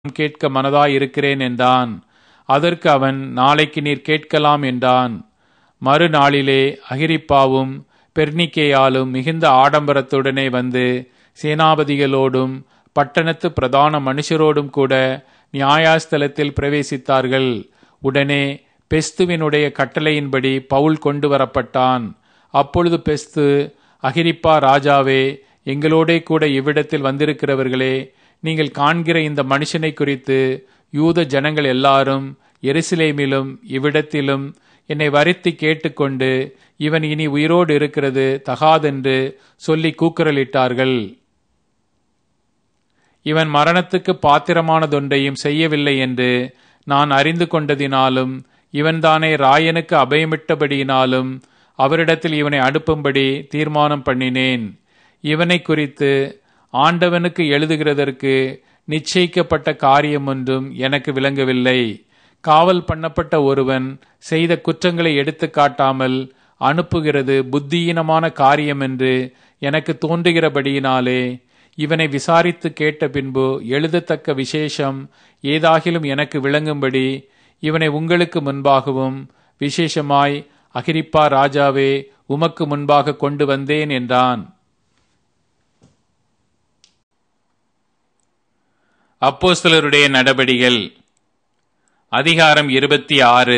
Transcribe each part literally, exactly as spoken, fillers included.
கேட்க மனதாயிருக்கிறேன் என்றான். அதற்கு அவன், நாளைக்கு நீர் கேட்கலாம் என்றான். மறுநாளிலே அகிரிப்பாவும் பெர்னிக்கேயாலும் மிகுந்த ஆடம்பரத்துடனே வந்து சேனாபதிகளோடும் பட்டணத்து பிரதான மனுஷரோடும் கூட நியாயஸ்தலத்தில் பிரவேசித்தார்கள். உடனே பெஸ்துவினுடைய கட்டளையின்படி பவுல் கொண்டு வரப்பட்டான். அப்பொழுது பெஸ்து, அகிரிப்பா ராஜாவே, எங்களோடே கூட இவ்விடத்தில் வந்திருக்கிறவர்களே, நீங்கள் காண்கிற இந்த மனுஷனை குறித்து யூத ஜனங்கள் எல்லாரும் எருசலேமிலும் இவ்விடத்திலும் என்னை வருத்தி கேட்டுக்கொண்டு, இவன் இனி உயிரோடு இருக்கிறது தகாதென்று சொல்லி கூக்குரலிட்டார்கள். இவன் மரணத்துக்கு பாத்திரமானதொன்றையும் செய்யவில்லை என்று நான் அறிந்து கொண்டதினாலும் இவன்தானே ராயனுக்கு அபயமிட்டபடியினாலும் அவரிடத்தில் இவனை அனுப்பும்படி தீர்மானம் பண்ணினேன். இவனை குறித்து ஆண்டவனுக்கு எழுதுகிறதற்கு நிச்சயிக்கப்பட்ட காரியம் ஒன்றும் எனக்கு விளங்கவில்லை. காவல் பண்ணப்பட்ட ஒருவன் செய்த குற்றங்களை எடுத்து காட்டாமல் அனுப்புகிறது புத்தியீனமான காரியம் என்று எனக்கு தோன்றுகிறபடியினாலே இவனை விசாரித்து கேட்ட பின்பு எழுதத்தக்க விசேஷம் ஏதாகிலும் எனக்கு விளங்கும்படி இவனை உங்களுக்கு முன்பாகவும் விசேஷமாய் அகிரிப்பா ராஜாவே உமக்கு முன்பாக கொண்டு வந்தேன் என்றான். அப்போஸ்தலருடைய நடபடிகள் அதிகாரம் இருபத்தி ஆறு.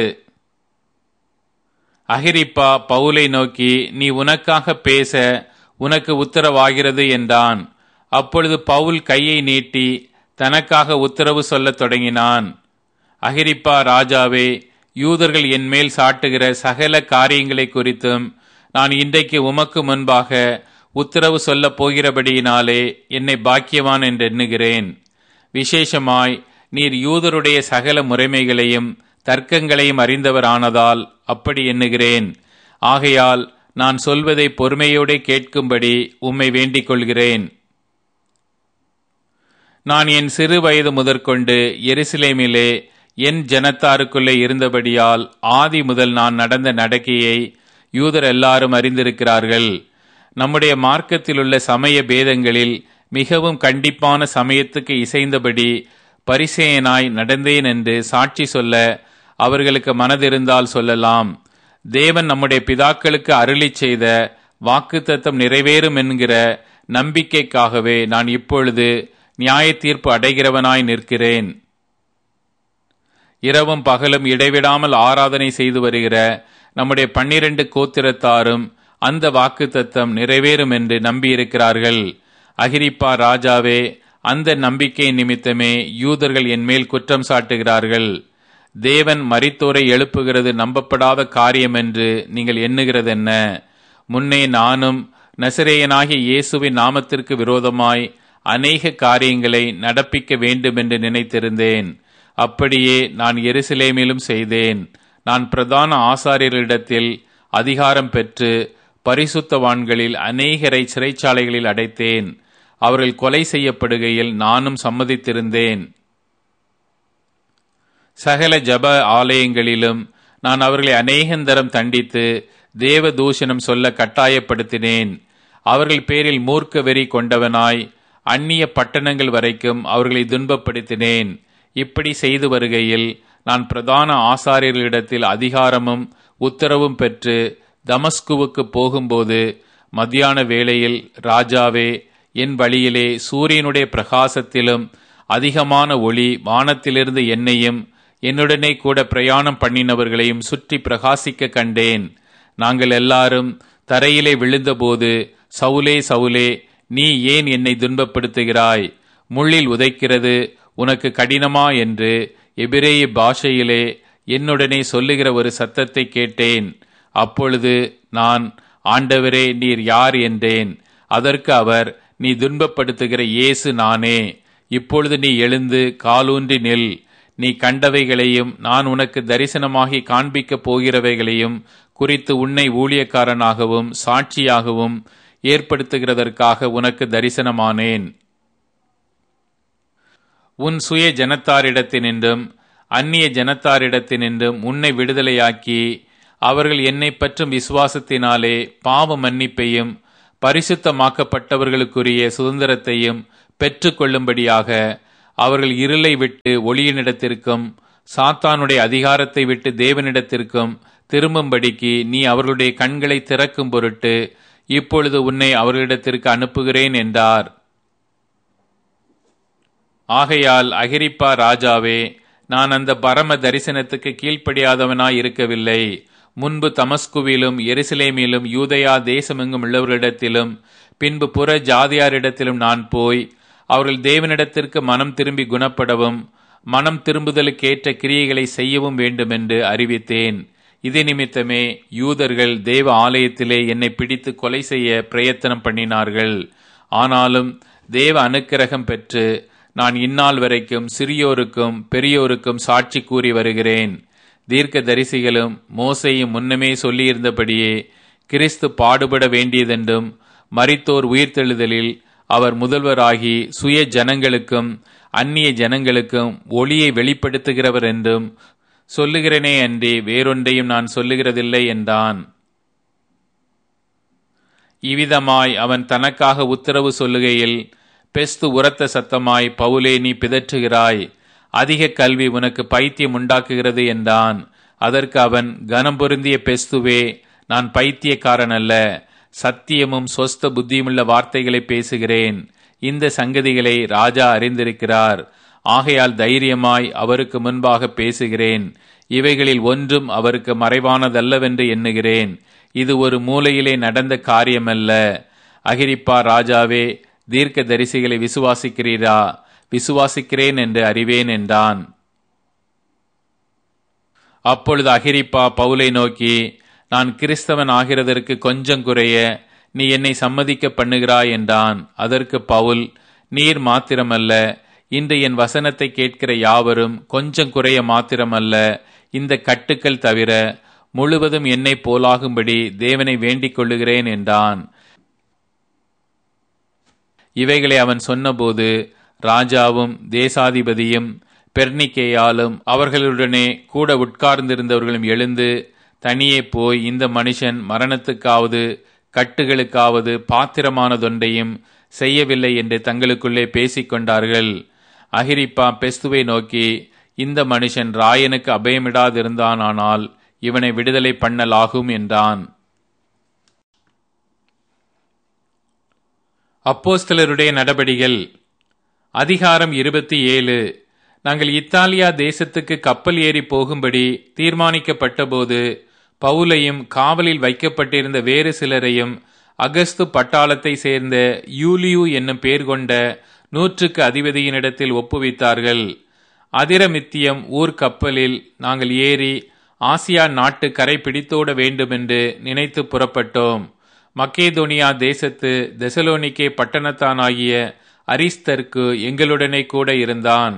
அகிரிப்பா பவுலை நோக்கி, நீ உனக்காக பேச உனக்கு உத்தரவாகிறது என்றான். அப்பொழுது பவுல் கையை நீட்டி தனக்காக உத்தரவு சொல்லத் தொடங்கினான். அகிரிப்பா ராஜாவே, யூதர்கள் என் மேல் சாட்டுகிற சகல காரியங்களை குறித்தும் நான் இன்றைக்கு உமக்கு முன்பாக உத்தரவு சொல்லப் போகிறபடியினாலே என்னை பாக்கியவான் என்று எண்ணுகிறேன். விசேஷமாய் நீர் யூதருடைய சகல முறைமைகளையும் தர்க்கங்களையும் அறிந்தவரானதால் அப்படி எண்ணுகிறேன். ஆகையால் நான் சொல்வதை பொறுமையோடு கேட்கும்படி உம்மை வேண்டிக் கொள்கிறேன். நான் என் சிறு வயது முதற்கொண்டு எருசலேமிலே என் ஜனத்தாருக்குள்ளே இருந்தபடியால் ஆதி முதல் நான் நடந்த நடக்கையை யூதர் எல்லாரும் அறிந்திருக்கிறார்கள். நம்முடைய மார்க்கத்திலுள்ள சமய பேதங்களில் மிகவும் கண்டிப்பான சமயத்துக்கு இசைந்தபடி பரிசேயனாய் நடந்தேன் என்று சாட்சி சொல்ல அவர்களுக்கு மனதிருந்தால் சொல்லலாம். தேவன் நம்முடைய பிதாக்களுக்கு அருளிச் செய்த வாக்குத்தத்தம் நிறைவேறும் என்கிற நம்பிக்கைக்காகவே நான் இப்பொழுது நியாய தீர்ப்பு அடைகிறவனாய் நிற்கிறேன். இரவும் பகலும் இடைவிடாமல் ஆராதனை செய்து வருகிற நம்முடைய பன்னிரண்டு கோத்திரத்தாரும் அந்த வாக்குத்தத்தம் நிறைவேறும் என்று நம்பியிருக்கிறார்கள். அகிரிப்பா ராஜாவே, அந்த நம்பிக்கை நிமித்தமே யூதர்கள் என் மேல் குற்றம் சாட்டுகிறார்கள். தேவன் மரித்தோரை எழுப்புகிறது நம்பப்படாத காரியம் என்று நீங்கள் எண்ணுகிறது என்ன? முன்னே நானும் நசரேயனாகிய இயேசுவின் நாமத்திற்கு விரோதமாய் அநேக காரியங்களை நடப்பிக்க வேண்டும் என்று நினைத்திருந்தேன். அப்படியே நான் எருசலேமிலும் செய்தேன். நான் பிரதான ஆசாரியர்களிடத்தில் அதிகாரம் பெற்று பரிசுத்தவான்களில் அநேகரை சிறைச்சாலைகளில் அடைத்தேன். அவர்கள் கொலை செய்யப்படுகையில் நானும் சம்மதித்திருந்தேன். சகல ஜப ஆலயங்களிலும் நான் அவர்களை அநேகந்தரம் தண்டித்து தேவ தூஷணம் சொல்ல கட்டாயப்படுத்தினேன். அவர்கள் பேரில் மூர்க்க வெறி கொண்டவனாய் அந்நிய பட்டணங்கள் வரைக்கும் அவர்களை துன்பப்படுத்தினேன். இப்படி செய்து வருகையில் நான் பிரதான ஆசாரியர்களிடத்தில் அதிகாரமும் உத்தரவும் பெற்று தமஸ்குவுக்கு போகும்போது மத்தியான வேளையில், ராஜாவே, என் வழியிலே சூரியனுடைய பிரகாசத்திலும் அதிகமான ஒளி வானத்திலிருந்து என்னையும் என்னுடனே கூட பிரயாணம் பண்ணினவர்களையும் சுற்றி பிரகாசிக்க கண்டேன். நாங்கள் எல்லாரும் தரையிலே விழுந்தபோது, சவுலே சவுலே, நீ ஏன் என்னை துன்பப்படுத்துகிறாய்? முள்ளில் உதைக்கிறது உனக்கு கடினமா என்று எபிரேய பாஷையிலே என்னுடனே சொல்லுகிற ஒரு சத்தத்தை கேட்டேன். அப்பொழுது நான், ஆண்டவரே, நீர் யார் என்றேன். அதற்கு அவர், நீ துன்பப்படுத்துகிற இயேசு நானே. இப்பொழுது நீ எழுந்து காலூன்றி நில். நீ கண்டவைகளையும் நான் உனக்கு தரிசனமாகி காண்பிக்கப் போகிறவைகளையும் குறித்து உன்னை ஊழியக்காரனாகவும் சாட்சியாகவும் ஏற்படுத்துகிறதற்காக உனக்கு தரிசனமானேன். உன் சுய ஜனத்தாரிடத்தினின்றும் அந்நிய ஜனத்தாரிடத்தினின்றும் உன்னை விடுதலையாக்கி அவர்கள் என்னை பற்றும் விசுவாசத்தினாலே பாவ மன்னிப்பையும் பரிசுத்தமாக்கப்பட்டவர்களுக்குரிய சுதந்திரத்தையும் பெற்று கொள்ளும்படியாக அவர்கள் இருளை விட்டு ஒளியினிடத்திற்கும் சாத்தானுடைய அதிகாரத்தை விட்டு தேவனிடத்திற்கும் திரும்பும்படிக்கு நீ அவர்களுடைய கண்களை திறக்கும் பொருட்டு இப்பொழுது உன்னை அவர்களிடத்திற்கு அனுப்புகிறேன் என்றார். ஆகையால் அகிரிப்பா ராஜாவே, நான் அந்த பரம தரிசனத்துக்கு கீழ்ப்படியாதவனாய் இருக்கவில்லை. முன்பு தமஸ்குவிலும் எருசலேமிலும் யூதயா தேசமெங்கும் உள்ளவர்களிடத்திலும் பின்பு புற ஜாதியாரிடத்திலும் நான் போய் அவர்கள் தேவனிடத்திற்கு மனம் திரும்பி குணப்படவும் மனம் திரும்புதலுக்கேற்ற கிரியைகளை செய்யவும் வேண்டுமென்று அறிவித்தேன். இது நிமித்தமே யூதர்கள் தேவ ஆலயத்திலே என்னை பிடித்து கொலை செய்ய பிரயத்தனம் பண்ணினார்கள். ஆனாலும் தேவ அனுக்கிரகம் பெற்று நான் இந்நாள் வரைக்கும் சிறியோருக்கும் பெரியோருக்கும் சாட்சி கூறி வருகிறேன். தீர்க்க தரிசிகளும் மோசேயும் முன்னமே சொல்லியிருந்தபடியே கிறிஸ்து பாடுபட வேண்டியதென்றும் மரித்தோர் உயிர்த்தெழுதலில் அவர் முதல்வராகி சுய ஜனங்களுக்கும் அந்நிய ஜனங்களுக்கும் ஒளியை வெளிப்படுத்துகிறவர் என்றும் சொல்லுகிறேனே அன்றி வேறொன்றையும் நான் சொல்லுகிறதில்லை என்றான். இவ்விதமாய் அவன் தனக்காக உத்தரவு சொல்லுகையில் பெஸ்து உரத்த சத்தமாய், பவுலே, நீ பிதற்றுகிறாய், அதிக கல்வி உனக்கு பைத்தியம் உண்டாக்குகிறது என்றான். அதற்கு அவன், கனம் பொருந்திய பெஸ்துவே, நான் பைத்தியக்காரன் அல்ல, சத்தியமும் சொஸ்த புத்தியுமுள்ள வார்த்தைகளை பேசுகிறேன். இந்த சங்கதிகளை ராஜா அறிந்திருக்கிறார். ஆகையால் தைரியமாய் அவருக்கு முன்பாக பேசுகிறேன். இவைகளில் ஒன்றும் அவருக்கு மறைவானதல்லவென்று எண்ணுகிறேன். இது ஒரு மூலையிலே நடந்த காரியமல்ல. அகிரிப்பா ராஜாவே, தீர்க்க தரிசிகளை விசுவாசிக்கிறீரா? விசுவாசிக்கிறேன் என்று அறிவேன் என்றான். அப்பொழுது அகிரிப்பா பவுலை நோக்கி, நான் கிறிஸ்தவன் ஆகிறதற்கு கொஞ்சம் குறைய நீ என்னை சம்மதிக்க பண்ணுகிறாய் என்றான். அதற்கு பவுல், நீர் மாத்திரமல்ல, இன்று என் வசனத்தை கேட்கிற யாவரும் கொஞ்சம் குறைய மாத்திரமல்ல, இந்த கட்டுக்கள் தவிர முழுவதும் என்னை போலாகும்படி தேவனை வேண்டிக் கொள்ளுகிறேன் என்றான். இவைகளை அவன் சொன்னபோது ராஜாவும் தேசாதிபதியும் பெர்னிக்கேயாலும் அவர்களுடனே கூட உட்கார்ந்திருந்தவர்களும் எழுந்து தனியே போய், இந்த மனுஷன் மரணத்துக்காவது கட்டுகளுக்காவது பாத்திரமானதொன்றையும் செய்யவில்லை என்று தங்களுக்குள்ளே பேசிக்கொண்டார்கள். அகிரிப்பா பெஸ்துவை நோக்கி, இந்த மனுஷன் ராயனுக்கு அபயமிடாதிருந்தானால் இவனை விடுதலை பண்ணலாகும் என்றான். அப்போஸ்தலருடைய நடபடிகள் அதிகாரம் இருபத்தி ஏழு. நாங்கள் இத்தாலியா தேசத்துக்கு கப்பல் ஏறி போகும்படி தீர்மானிக்கப்பட்ட போது பவுலையும் காவலில் வைக்கப்பட்டிருந்த வேறு சிலரையும் அகஸ்து பட்டாளத்தை சேர்ந்த யூலியு என்னும் பேர் கொண்ட நூற்றுக்கு அதிபதியினிடத்தில் ஒப்புவித்தார்கள். அதிரமித்தியம் ஊர் கப்பலில் நாங்கள் ஏறி ஆசியா நாட்டு கரை பிடித்தோட வேண்டுமென்று நினைத்து புறப்பட்டோம். மக்கேதோனியா தேசத்து தெசலோனிக்கே பட்டணத்தானாகிய அரிஸ்தர்க்கு எங்களுடனே கூட இருந்தான்.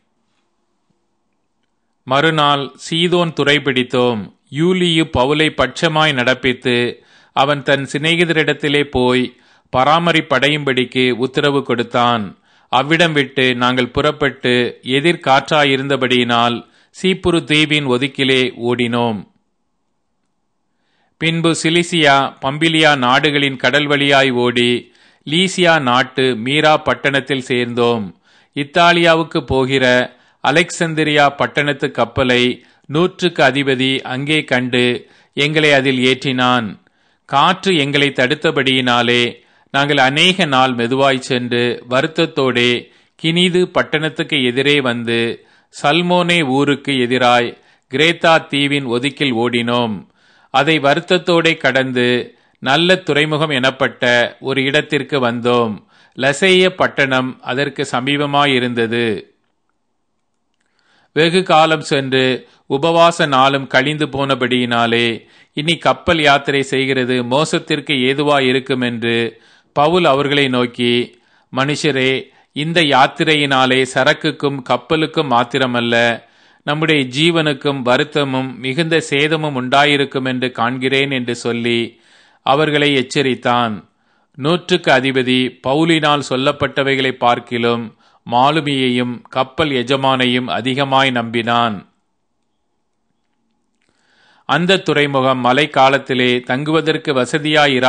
மறுநாள் சீதோன் துறை பிடித்தோம். யூலியு பவுலை பட்சமாய் நடப்பித்து அவன் தன் சிநேகிதரிடத்திலே போய் பராமரிப்படையும்படிக்கு உத்தரவு கொடுத்தான். அவ்விடம் விட்டு நாங்கள் புறப்பட்டு எதிர்காற்றாயிருந்தபடியினால் சீப்புரு தீவின் ஒதுக்கிலே ஓடினோம். பின்பு சிலிசியா பம்பிலியா நாடுகளின் கடல் வழியாய் ஓடி லீசியா நாட்டு மீரா பட்டணத்தில் சேர்ந்தோம். இத்தாலியாவுக்கு போகிற அலெக்சந்திரியா பட்டணத்து கப்பலை நூற்றுக்கு அதிபதி அங்கே கண்டு எங்களை அதில் ஏற்றினான். காற்று எங்களை தடுத்தபடியினாலே நாங்கள் அநேக நாள் மெதுவாய் சென்று வருத்தத்தோடே கினிது பட்டணத்துக்கு எதிரே வந்து சல்மோனே ஊருக்கு எதிராய் கிரேத்தா தீவின் ஒதுக்கில் ஓடினோம். அதை வருத்தத்தோடே கடந்து நல்ல துறைமுகம் எனப்பட்ட ஒரு இடத்திற்கு வந்தோம். லசேய பட்டணம் அதற்கு சமீபமாயிருந்தது. வெகு காலம் சென்று உபவாச நாளும் கழிந்து போனபடியினாலே இனி கப்பல் யாத்திரை செய்கிறது மோசத்திற்கு ஏதுவாயிருக்கும் என்று பவுல் அவர்களை நோக்கி, மனுஷரே, இந்த யாத்திரையினாலே சரக்குக்கும் கப்பலுக்கும் மாத்திரமல்ல, நம்முடைய ஜீவனுக்கும் வருத்தமும் மிகுந்த சேதமும் உண்டாயிருக்கும் என்று காண்கிறேன் என்று சொல்லி அவர்களை எச்சரித்தான். நூற்றுக்கு அதிபதி பவுலினால் சொல்லப்பட்டவைகளை பார்க்கிலும் மாலுமியையும் கப்பல் எஜமானையும் அதிகமாய் நம்பினான். அந்த துறைமுகம் மழை காலத்திலே தங்குவதற்கு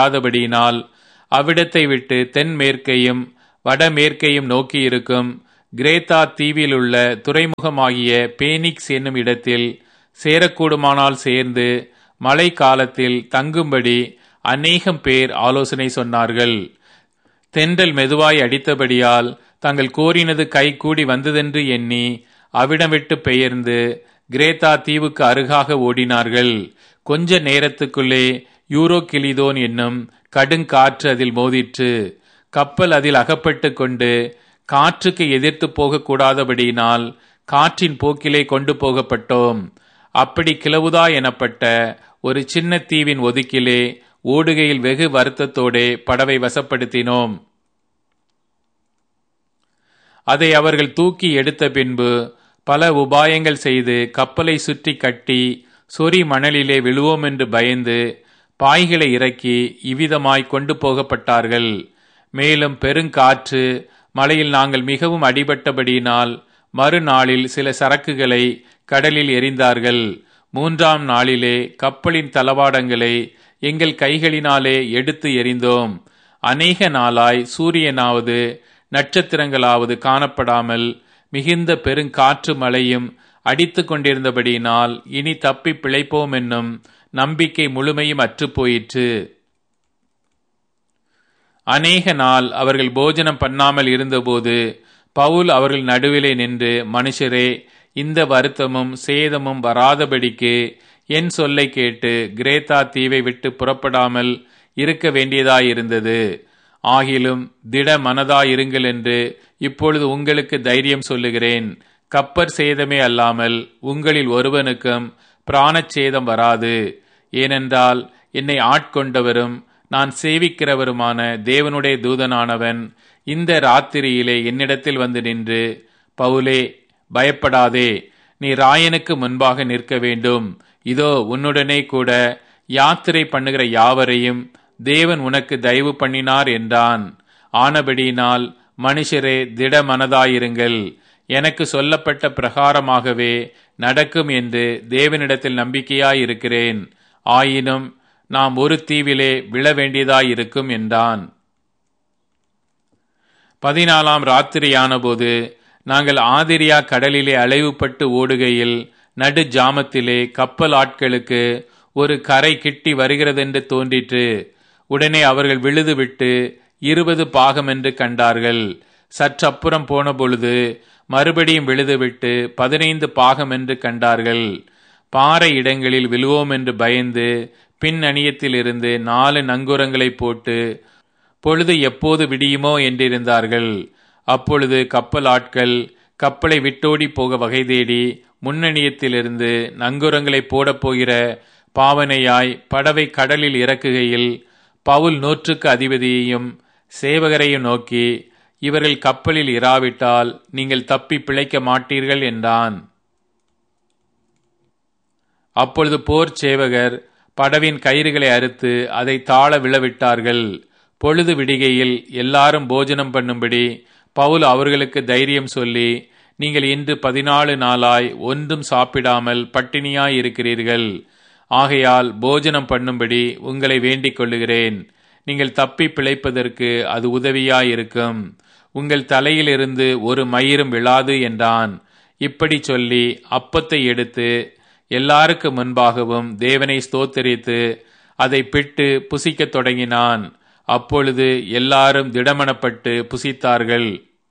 வசதியாயிராதபடியினால் அவ்விடத்தை விட்டு தென்மேற்கையும் வடமேற்கையும் நோக்கி இருக்கும் கிரேத்தா தீவிலுள்ள துறைமுகமாகிய பேனிக்ஸ் என்னும் இடத்தில் சேரக்கூடுமானால் சேர்ந்து மழை காலத்தில் தங்கும்படி அநேகம் பேர் ஆலோசனை சொன்னார்கள். தென்றல் மெதுவாய் அடித்தபடியால் தங்கள் கோரினது கை கூடி வந்ததென்று எண்ணி அவிடம் விட்டு பெயர்ந்து கிரேத்தா தீவுக்கு அருகாக ஓடினார்கள். கொஞ்ச நேரத்துக்குள்ளே யூரோ கிளிதோன் என்னும் கடுங்காற்று அதில் மோதிற்று. கப்பல் அதில் அகப்பட்டு கொண்டு காற்றுக்கு எதிர்த்து போகக்கூடாதபடியினால் காற்றின் போக்கிலே கொண்டு போகப்பட்டோம். அப்படி கிளவுதா எனப்பட்ட ஒரு சின்ன தீவின் ஒதுக்கிலே ஓடுகையில் வெகு வருத்தத்தோடே படவை வசப்படுத்தினோம். அதை அவர்கள் தூக்கி எடுத்த பின்பு பல உபாயங்கள் செய்து கப்பலை சுற்றி கட்டி சொறி மணலிலே விழுவோம் என்று பயந்து பாய்களை இறக்கி இவ்விதமாய் கொண்டு போகப்பட்டார்கள். மேலும் பெருங்காற்று மழையில் நாங்கள் மிகவும் அடிபட்டபடியினால் மறுநாளில் சில சரக்குகளை கடலில் எறிந்தார்கள். மூன்றாம் நாளிலே கப்பலின் தளவாடங்களை எங்கள் கைகளினாலே எடுத்து எறிந்தோம். அநேக நாளாய் சூரியனாவது நட்சத்திரங்களாவது காணப்படாமல் மிகுந்த பெருங்காற்று மழையும் அடித்து கொண்டிருந்தபடியினால் இனி தப்பி பிழைப்போம் என்னும் நம்பிக்கை முழுமையும் அற்றுப்போயிற்று. அநேக நாள் அவர்கள் போஜனம் பண்ணாமல் இருந்தபோது பவுல் அவர்கள் நடுவிலே நின்று, மனுஷரே, இந்த வருத்தமும் சேதமும் வராதபடிக்கு என் சொல்லை கேட்டு கிரேத்தா தீவை விட்டு புறப்படாமல் இருக்க வேண்டியதாயிருந்தது. ஆகிலும் திட மனதாயிருங்கள் என்று இப்பொழுது உங்களுக்கு தைரியம் சொல்லுகிறேன். கப்பற் சேதமே அல்லாமல் உங்களில் ஒருவனுக்கும் பிராணச்சேதம் வராது. ஏனென்றால் என்னை ஆட்கொண்டவரும் நான் சேவிக்கிறவருமான தேவனுடைய தூதனானவன் இந்த ராத்திரியிலே என்னிடத்தில் வந்து நின்று, பவுலே, பயப்படாதே, நீ ராயனுக்கு முன்பாக நிற்க வேண்டும். இதோ உன்னுடனே கூட யாத்திரை பண்ணுகிற யாவரையும் தேவன் உனக்கு தயவு பண்ணினார் என்றான். ஆனபடியினால் மனுஷரே, திட மனதாயிருங்கள். எனக்கு சொல்லப்பட்ட பிரகாரமாகவே நடக்கும் என்று தேவனிடத்தில் நம்பிக்கையாயிருக்கிறேன். ஆயினும் நாம் ஒரு தீவிலே விழ வேண்டியதாயிருக்கும் என்றான். பதினாலாம் ராத்திரியானபோது நாங்கள் ஆதிரியா கடலிலே அலைவுபட்டு ஓடுகையில் நடு ஜாமத்திலே கப்பல் ஆட்களுக்கு ஒரு கரை கிட்டி வருகிறதென்று தோன்றிற்று. உடனே அவர்கள் விழுதுவிட்டு இருபது பாகம் என்று கண்டார்கள். சற்றப்புறம் போன பொழுது மறுபடியும் விழுதுவிட்டு பதினைந்து பாகம் என்று கண்டார்கள். பாறை இடங்களில் விழுவோம் என்று பயந்து பின் அணியத்திலிருந்து நாலு நங்குரங்களை போட்டு பொழுது எப்போது விடியுமோ என்றிருந்தார்கள். அப்பொழுது கப்பல் ஆட்கள் கப்பலை விட்டோடி போக வகை தேடி முன்னணியத்திலிருந்து நங்குரங்களை போடப் போகிற பாவனையாய் படவை கடலில் இறக்குகையில் பவுல் நூற்றுக்கு அதிபதியையும் சேவகரையும் நோக்கி, இவர்கள் கப்பலில் இராவிட்டால் நீங்கள் தப்பி பிழைக்க மாட்டீர்கள் என்றான். அப்பொழுது போர் சேவகர் படவின் கயிறுகளை அறுத்து அதை தாழ விழவிட்டார்கள். பொழுது விடிகையில் எல்லாரும் போஜனம் பண்ணும்படி பவுல் அவர்களுக்கு தைரியம் சொல்லி, நீங்கள் இன்று பதினாலு நாளாய் ஒன்றும் சாப்பிடாமல் பட்டினியாய் இருக்கிறீர்கள். ஆகையால் போஜனம் பண்ணும்படி உங்களை வேண்டிக் கொள்ளுகிறேன். நீங்கள் தப்பி பிழைப்பதற்கு அது உதவியாயிருக்கும். உங்கள் தலையிலிருந்து ஒரு மயிரும் விழாது என்றான். இப்படி சொல்லி அப்பத்தை எடுத்து எல்லாருக்கு முன்பாகவும் தேவனை ஸ்தோத்தரித்து அதை பிட்டு புசிக்கத் தொடங்கினான். அப்பொழுது எல்லாரும் திடமனப்பட்டு புசித்தார்கள்.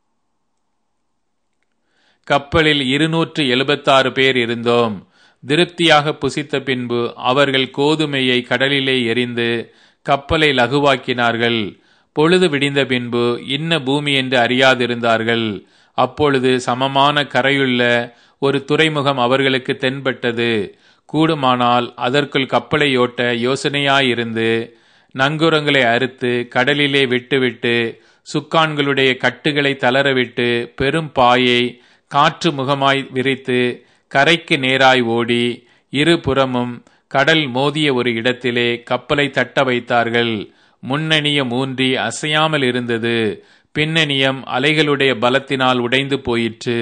கப்பலில் இருநூற்று எழுபத்தாறு பேர் இருந்தோம். திருப்தியாக புசித்த பின்பு அவர்கள் கோதுமையை கடலிலே எறிந்து கப்பலை லகுவாக்கினார்கள். பொழுது விடிந்த பின்பு இன்ன பூமி என்று அறியாதிருந்தார்கள். அப்பொழுது சமமான கரையுள்ள ஒரு துறைமுகம் அவர்களுக்கு தென்பட்டது. கூடுமானால் அதற்குள் கப்பலை ஓட்ட யோசனையாயிருந்து நங்குரங்களை அறுத்து கடலிலே விட்டுவிட்டு சுக்கான்களுடைய கட்டுகளை தளரவிட்டு பெரும் பாயை காற்று முகமாய் விரித்து கரைக்கு நேராய் ஓடி இருபுறமும் கடல் மோதிய ஒரு இடத்திலே கப்பலை தட்ட வைத்தார்கள். முன்னணியம் ஊன்றி அசையாமல் இருந்தது. பின்னணியம் அலைகளுடைய பலத்தினால் உடைந்து போயிற்று.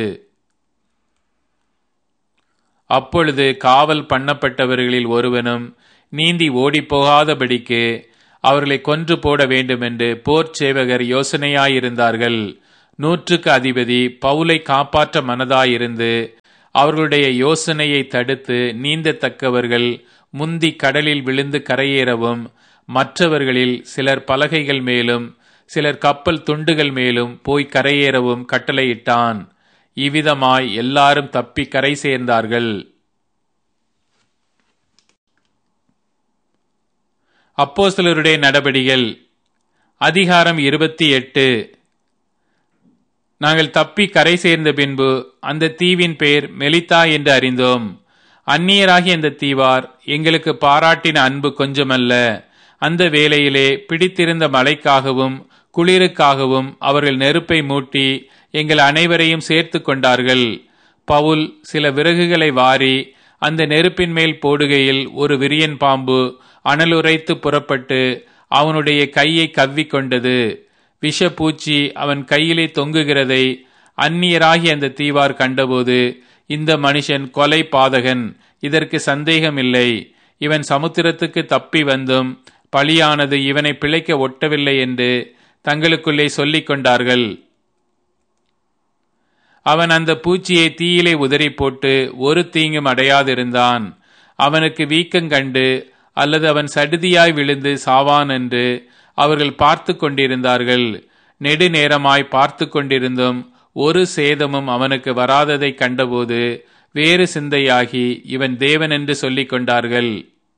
அப்பொழுது காவல் பண்ணப்பட்டவர்களில் ஒருவனும் நீந்தி ஓடிப்போகாதபடிக்கு அவர்களை கொன்று போட வேண்டுமென்று போர் சேவகர் யோசனையாயிருந்தார்கள். நூற்றுக்கு அதிபதி பவுலை காப்பாற்ற மனதாயிருந்து அவர்களுடைய யோசனையை தடுத்து நீந்தத்தக்கவர்கள் முந்தி கடலில் விழுந்து கரையேறவும், மற்றவர்களில் சிலர் பலகைகள் மேலும் சிலர் கப்பல் துண்டுகள் மேலும் போய் கரையேறவும் கட்டளையிட்டான். இவ்விதமாய் எல்லாரும் தப்பி கரை சேர்ந்தார்கள். அப்போஸ்தலருடைய நடபடிகள் அதிகாரம் இருபத்தி எட்டு. நாங்கள் தப்பி கரை சேர்ந்த பின்பு அந்த தீவின் பெயர் மெலித்தா என்று அறிந்தோம். அந்நியராகிய அந்த தீவார் எங்களுக்கு பாராட்டின அன்பு கொஞ்சமல்ல. அந்த வேளையிலே பிடித்திருந்த மழைக்காகவும் குளிருக்காகவும் அவர்கள் நெருப்பை மூட்டி எங்கள் அனைவரையும் சேர்த்து கொண்டார்கள். பவுல் சில விறகுகளை வாரி அந்த நெருப்பின் மேல் போடுகையில் ஒரு விரியன் பாம்பு அனலுரைத்து புறப்பட்டு அவனுடைய கையை கவ்விக்கொண்டது. விஷப்பூச்சி அவன் கையிலே தொங்குகிறதை அந்நியராகி அந்த தீவார் கண்டபோது, இந்த மனுஷன் கொலை பாதகன், இதற்கு சந்தேகமில்லை, இவன் சமுத்திரத்துக்கு தப்பி வந்தும் பலியானது இவனை பிழைக்க ஒட்டவில்லை என்று தங்களுக்குள்ளே சொல்லிக் கொண்டார்கள். அவன் அந்த பூச்சியை தீயிலே உதறி போட்டு ஒரு தீங்கும் அடையாதிருந்தான். அவனுக்கு வீக்கங்கண்டு அல்லது அவன் சடுதியாய் விழுந்து சாவான் என்று அவர்கள் பார்த்து கொண்டிருந்தார்கள். நெடுநேரமாய் பார்த்து கொண்டிருந்தும் ஒரு சேதமும் அவனுக்கு வராததை கண்டபோது வேறு சிந்தையாகி இவன் தேவன் என்று சொல்லிக் கொண்டார்கள்.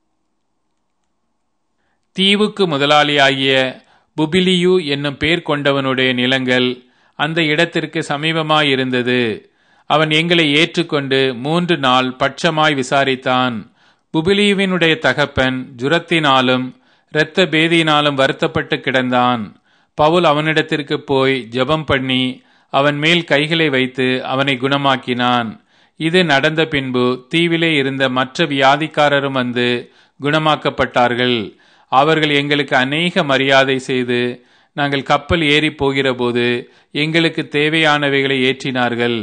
தீவுக்கு முதலாளியாகிய புபிலியு என்னும் பேர் கொண்டவனுடைய நிலங்கள் அந்த இடத்திற்கு சமீபமாயிருந்தது. அவன் எங்களை ஏற்றுக்கொண்டு மூன்று நாள் பட்சமாய் விசாரித்தான். புபிலியுவினுடைய தகப்பன் ஜுரத்தினாலும் இரத்த பேதியினாலும் வருத்தப்பட்டு கிடந்தான். பவுல் அவனிடத்திற்கு போய் ஜெபம் பண்ணி அவன் மேல் கைகளை வைத்து அவனை குணமாக்கினான். இது நடந்த பின்பு தீவிலே இருந்த மற்ற வியாதிக்காரரும் வந்து குணமாக்கப்பட்டார்கள். அவர்கள் எங்களுக்கு அநேக மரியாதை செய்து நாங்கள் கப்பல் ஏறி போகிற போது எங்களுக்கு தேவையானவைகளை ஏற்றினார்கள்.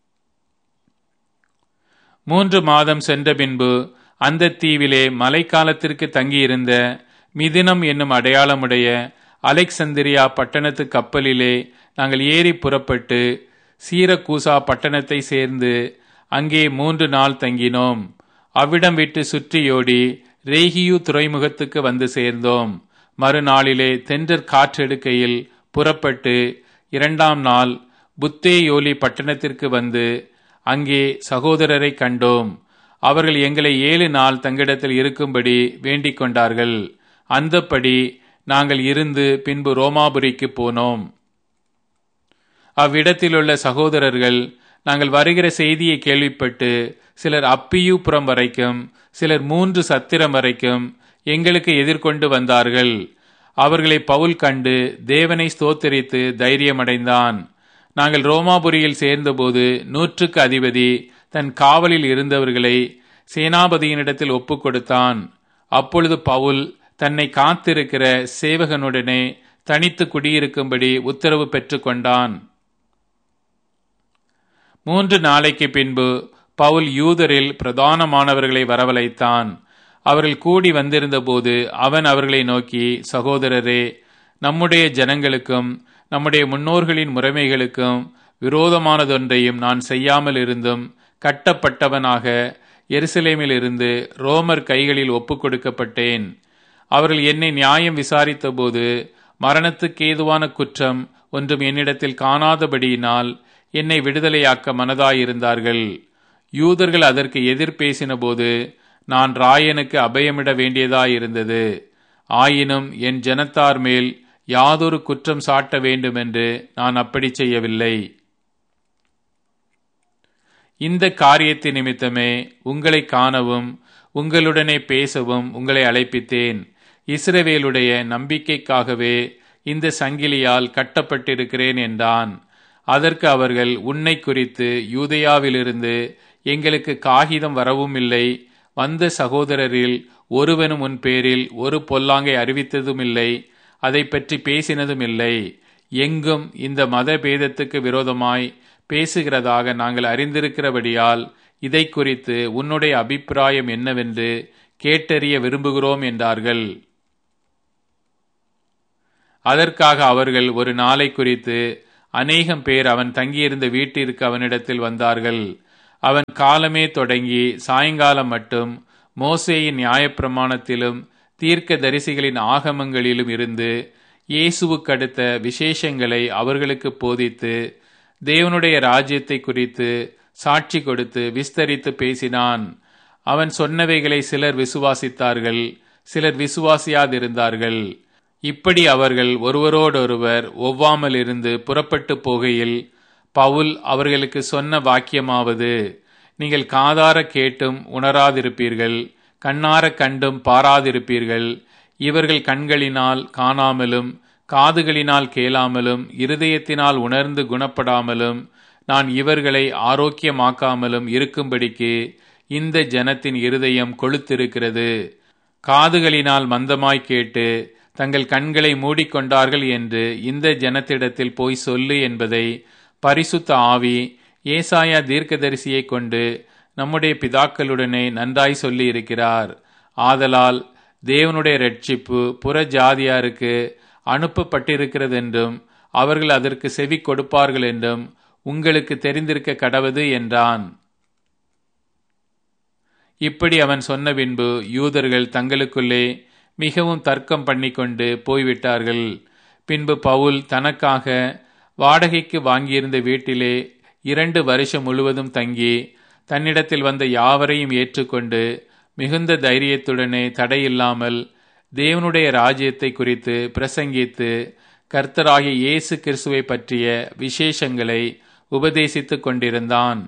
மூன்று மாதம் சென்ற பின்பு அந்த தீவிலே மழைக்காலத்திற்கு தங்கியிருந்த மிதினம் என்னும் அடையாளமுடைய அலெக்சந்திரியா பட்டணத்து கப்பலிலே நாங்கள் ஏறி புறப்பட்டு சீரக்கூசா பட்டணத்தை சேர்ந்து அங்கே மூன்று நாள் தங்கினோம். அவ்விடம் விட்டு சுற்றியோடி ரேகியு துறைமுகத்துக்கு வந்து சேர்ந்தோம். மறுநாளிலே தென்றற் காற்றெடுக்கையில் புறப்பட்டு இரண்டாம் நாள் புத்தேயோலி பட்டணத்திற்கு வந்து அங்கே சகோதரரை கண்டோம். அவர்கள் எங்களை ஏழு நாள் தங்கிடத்தில் இருக்கும்படி வேண்டிக் கொண்டார்கள். அந்தப்படி நாங்கள் இருந்து பின்பு ரோமாபுரிக்கு போனோம். அவ்விடத்திலுள்ள சகோதரர்கள் நாங்கள் வருகிற செய்தியை கேள்விப்பட்டு சிலர் அப்பியூபுரம் வரைக்கும் சிலர் மூன்று சத்திரம் வரைக்கும் எங்களுக்கு எதிர்கொண்டு வந்தார்கள். அவர்களை பவுல் கண்டு தேவனை ஸ்தோத்திரித்து தைரியமடைந்தான். நாங்கள் ரோமாபுரியில் சேர்ந்தபோது நூற்றுக்கு அதிபதி தன் காவலில் இருந்தவர்களை சேனாபதியினிடத்தில் ஒப்புக் கொடுத்தான். அப்பொழுது பவுல் தன்னை காத்திருக்கிற சேவகனுடனே தனித்து குடியிருக்கும்படி உத்தரவு பெற்று கொண்டான். மூன்று நாளைக்கு பின்பு பவுல் யூதரில் பிரதானமானவர்களை வரவழைத்தான். அவர்கள் கூடி வந்திருந்த போது அவன் அவர்களை நோக்கி, சகோதரரே, நம்முடைய ஜனங்களுக்கும் நம்முடைய முன்னோர்களின் முறைமைகளுக்கும் விரோதமானதொன்றையும் நான் செய்யாமல் இருந்தும் கட்டப்பட்டவனாக எருசலேமில் இருந்து ரோமர் கைகளில் ஒப்புக் கொடுக்கப்பட்டேன். அவர்கள் என்னை நியாயம் விசாரித்த போது மரணத்துக்கு ஏதுவான குற்றம் ஒன்றும் என்னிடத்தில் காணாதபடியினால் என்னை விடுதலையாக்க மனதாயிருந்தார்கள். யூதர்கள் அதற்கு எதிர் பேசின போது நான் ராயனுக்கு அபயமிட வேண்டியதாயிருந்தது. ஆயினும் என் ஜனத்தார் மேல் யாதொரு குற்றம் சாட்ட வேண்டுமென்று நான் அப்படி செய்யவில்லை. இந்த காரியத்தின் நிமித்தமே உங்களை காணவும் உங்களுடனே பேசவும் உங்களை அழைப்பித்தேன். இஸ்ரவேலுடைய நம்பிக்கைக்காகவே இந்த சங்கிலியால் கட்டப்பட்டிருக்கிறேன் என்றான். அதற்கு அவர்கள், உன்னை குறித்து யூதேயாவிலிருந்து எங்களுக்கு காகிதம் வரவும் இல்லை, வந்த சகோதரரில் ஒருவனும் உன் பேரில் ஒரு பொல்லாங்கை அறிவித்ததும் இல்லை, அதை பற்றி பேசினதும் இல்லை. எங்கும் இந்த மத பேதத்துக்கு விரோதமாய் பேசுகிறதாக நாங்கள் அறிந்திருக்கிறபடியால் இதை குறித்து உன்னுடைய அபிப்பிராயம் என்னவென்று கேட்டறிய விரும்புகிறோம் என்றார்கள். அதற்காக அவர்கள் ஒரு நாளை குறித்து அநேகம் பேர் அவன் தங்கியிருந்த வீட்டிற்கு அவனிடத்தில் வந்தார்கள். அவன் காலமே தொடங்கி சாயங்காலம் மட்டும் மோசேயின் நியாயப்பிரமாணத்திலும் தீர்க்க தரிசிகளின் ஆகமங்களிலும் இருந்து இயேசுவுக்கு அடுத்த விசேஷங்களை அவர்களுக்கு போதித்து தேவனுடைய ராஜ்யத்தை குறித்து சாட்சி கொடுத்து விஸ்தரித்து பேசினான். அவன் சொன்னவைகளை சிலர் விசுவாசித்தார்கள், சிலர் விசுவாசியாதிருந்தார்கள். இப்படி அவர்கள் ஒருவரோடொருவர் ஒவ்வாமல் இருந்து புறப்பட்டு போகையில் பவுல் அவர்களுக்கு சொன்ன வாக்கியமாவது, நீங்கள் காதார கேட்டும் உணராதிருப்பீர்கள், கண்ணார கண்டும் பாராதிருப்பீர்கள். இவர்கள் கண்களினால் காணாமலும் காதுகளினால் கேளாமலும் இருதயத்தினால் உணர்ந்து குணப்படாமலும் நான் இவர்களை ஆரோக்கியமாக்காமலும் இருக்கும்படிக்கு இந்த ஜனத்தின் இருதயம் கொழுத்திருக்கிறது. காதுகளினால் மந்தமாய் கேட்டு தங்கள் கண்களை மூடிக்கொண்டார்கள் என்று இந்த ஜனத்திடத்தில் போய் சொல்லு என்பதை பரிசுத்த ஆவி ஏசாயா தீர்க்கதரிசியை கொண்டு நம்முடைய பிதாக்களுடனே நன்றாய் சொல்லி இருக்கிறார். ஆதலால் தேவனுடைய இரட்சிப்பு புற ஜாதியாருக்கு அனுப்பப்பட்டிருக்கிறதென்றும் அவர்கள் அதற்கு செவி கொடுப்பார்கள் என்றும் உங்களுக்கு தெரிந்திருக்க கடவது என்றான். இப்படி அவன் சொன்ன பின்பு யூதர்கள் தங்களுக்குள்ளே மிகவும் தர்க்கம் பண்ணிக்கொண்டு போய்விட்டார்கள். பின்பு பவுல் தனக்காக வாடகைக்கு வாங்கியிருந்த வீட்டிலே இரண்டு வருஷம் முழுவதும் தங்கி தன்னிடத்தில் வந்த யாவரையும் ஏற்றுக்கொண்டு மிகுந்த தைரியத்துடனே தடையில்லாமல் தேவனுடைய ராஜ்யத்தை குறித்து பிரசங்கித்து கர்த்தராகிய இயேசு கிறிஸ்துவை பற்றிய விசேஷங்களை உபதேசித்துக் கொண்டிருந்தான்.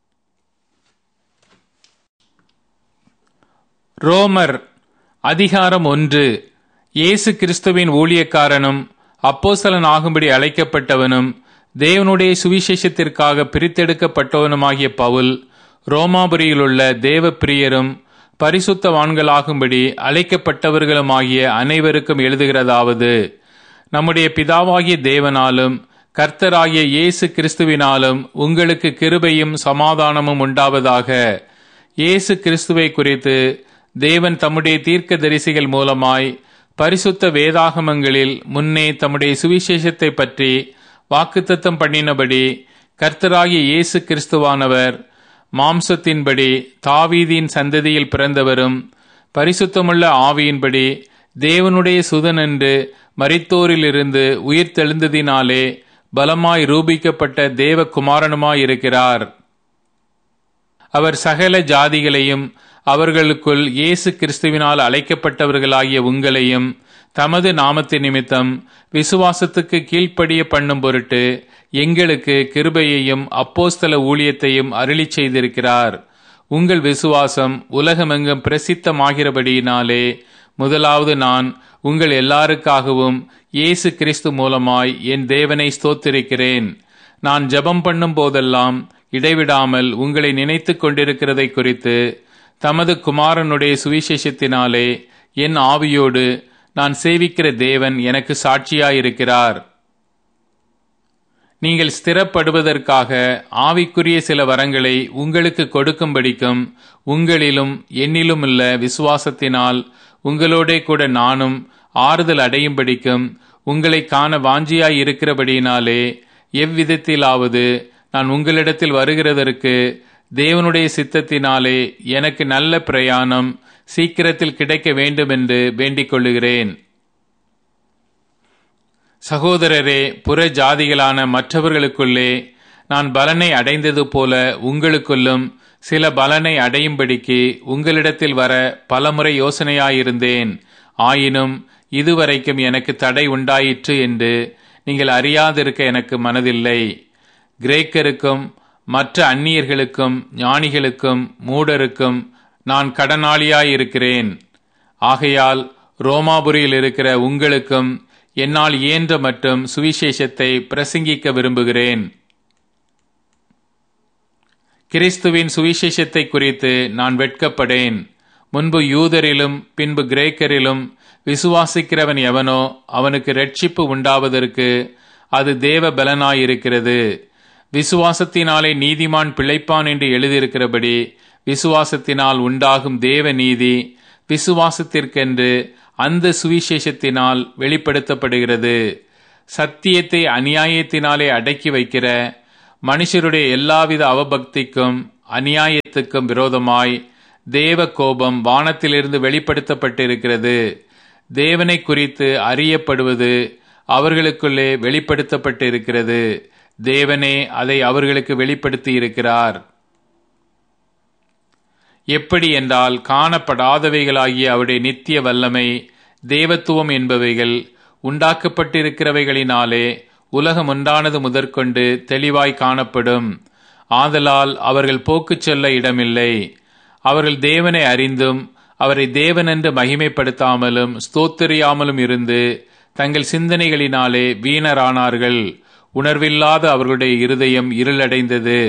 ரோமர் அதிகாரம் ஒன்று. இயேசு கிறிஸ்துவின் ஊழியக்காரனும் அப்போஸ்தலன் ஆகும்படி அழைக்கப்பட்டவனும் தேவனுடைய சுவிசேஷத்திற்காக பிரித்தெடுக்கப்பட்டவனுமாகிய பவுல், ரோமாபுரியிலுள்ள தேவ பிரியரும் பரிசுத்தவான்களாகும்படி அழைக்கப்பட்டவர்களுமாகிய அனைவருக்கும் எழுதுகிறதாவது, நம்முடைய பிதாவாகிய தேவனாலும் கர்த்தராகிய இயேசு கிறிஸ்துவினாலும் உங்களுக்கு கிருபையும் சமாதானமும் உண்டாவதாக. இயேசு கிறிஸ்துவை குறித்து தேவன் தம்முடைய தீர்க்க தரிசிகள் மூலமாய் பரிசுத்த வேதாகமங்களில் முன்னே தம்முடைய சுவிசேஷத்தை பற்றி வாக்குத்தத்தம் பண்ணினபடி கர்த்தராகிய இயேசு கிறிஸ்துவானவர் மாம்சத்தின்படி தாவீதின் சந்ததியில் பிறந்தவரும் பரிசுத்தமுள்ள ஆவியின்படி தேவனுடைய சுதன் என்று மரித்தோரிலிருந்து உயிர் தெழுந்ததினாலே பலமாய் ரூபிக்கப்பட்ட தேவ குமாரனுமாயிருக்கிறார். அவர் சகல ஜாதிகளையும் அவர்களுக்குள் இயேசு கிறிஸ்துவினால் அழைக்கப்பட்டவர்களாகிய உங்களையும் தமது நாமத்தின் நிமித்தம் விசுவாசத்துக்கு கீழ்ப்படிய பண்ணும் பொருட்டு எங்களுக்கு கிருபையையும் அப்போஸ்தல ஊழியத்தையும் அருளி செய்திருக்கிறார். உங்கள் விசுவாசம் உலகமெங்கும் பிரசித்தமாகிறபடியினாலே முதலாவது நான் உங்கள் எல்லாருக்காகவும் இயேசு கிறிஸ்து மூலமாய் என் தேவனை ஸ்தோத்திரிக்கிறேன். நான் ஜெபம் பண்ணும் போதெல்லாம் இடைவிடாமல் உங்களை நினைத்து கொண்டிருக்கிறதை குறித்து தமது குமாரனுடைய சுவிசேஷத்தினாலே என் ஆவியோடு நான் சேவிக்கிற தேவன் எனக்கு சாட்சியாயிருக்கிறார். நீங்கள் ஸ்திரப்படுவதற்காக ஆவிக்குரிய சில வரங்களை உங்களுக்கு கொடுக்கும்படிக்கும் உங்களிலும் என்னிலும் உள்ள விசுவாசத்தினால் உங்களோடே கூட நானும் ஆறுதல் அடையும்படிக்கும் உங்களை காண வாஞ்சியாய் இருக்கிறபடியினாலே எவ்விதத்திலாவது நான் உங்களிடத்தில் வருகிறதற்கு தேவனுடைய சித்தத்தினாலே எனக்கு நல்ல பிரயாணம் சீக்கிரத்தில் கிடைக்க வேண்டும் என்று வேண்டிக் கொள்ளுகிறேன். சகோதரரே, புற ஜாதிகளான மற்றவர்களுக்குள்ளே நான் பலனை அடைந்தது போல உங்களுக்குள்ளும் சில பலனை அடையும்படிக்கு உங்களிடத்தில் வர பலமுறை யோசனையாயிருந்தேன். ஆயினும் இதுவரைக்கும் எனக்கு தடை உண்டாயிற்று என்று நீங்கள் அறியாதிருக்க எனக்கு மனதில்லை. கிரேக்கருக்கும் மற்ற அந்நியர்களுக்கும் ஞானிகளுக்கும் மூடருக்கும் நான் கடனாளியாயிருக்கிறேன். ஆகையால் ரோமாபுரியில் இருக்கிற உங்களுக்கும் என்னால் இயன்ற மட்டும் சுவிசேஷத்தை பிரசங்கிக்க விரும்புகிறேன். கிறிஸ்துவின் சுவிசேஷத்தை குறித்து நான் வெட்கப்படேன். முன்பு யூதரிலும் பின்பு கிரேக்கரிலும் விசுவாசிக்கிறவன் எவனோ அவனுக்கு இரட்சிப்பு உண்டாவதற்கு அது தேவ பலனாயிருக்கிறது. விசுவாசத்தினாலே நீதிமான் பிழைப்பான் என்று எழுதியிருக்கிறபடி விசுவாசத்தினால் உண்டாகும் தேவ நீதி விசுவாசத்திற்கென்று அந்த சுவிசேஷத்தினால் வெளிப்படுத்தப்படுகிறது. சத்தியத்தை அநியாயத்தினாலே அடக்கி வைக்கிற மனுஷருடைய எல்லாவித அவபக்திக்கும் அநியாயத்துக்கும் விரோதமாய் தேவ கோபம் வானத்திலிருந்து வெளிப்படுத்தப்பட்டிருக்கிறது. தேவனை குறித்து அறியப்படுவது அவர்களுக்குள்ளே வெளிப்படுத்தப்பட்டிருக்கிறது. தேவனே அதை அவர்களுக்கு வெளிப்படுத்தி இருக்கிறார். எப்படி என்றால், காணப்படாதவைகளாகிய அவருடைய நித்திய வல்லமை, தேவத்துவம் என்பவைகள் உண்டாக்கப்பட்டிருக்கிறவைகளினாலே உலகம் உண்டானது முதற்கொண்டு தெளிவாய் காணப்படும். ஆதலால் அவர்கள் போக்கு சொல்ல இடமில்லை. அவர்கள் தேவனை அறிந்தும் அவரை தேவனென்று மகிமைப்படுத்தாமலும் ஸ்தோத்திரியாமலும் இருந்து தங்கள் சிந்தனைகளினாலே வீணரானார்கள். உணர்வில்லாத அவர்களுடைய இருதயம் இருளடைந்தது.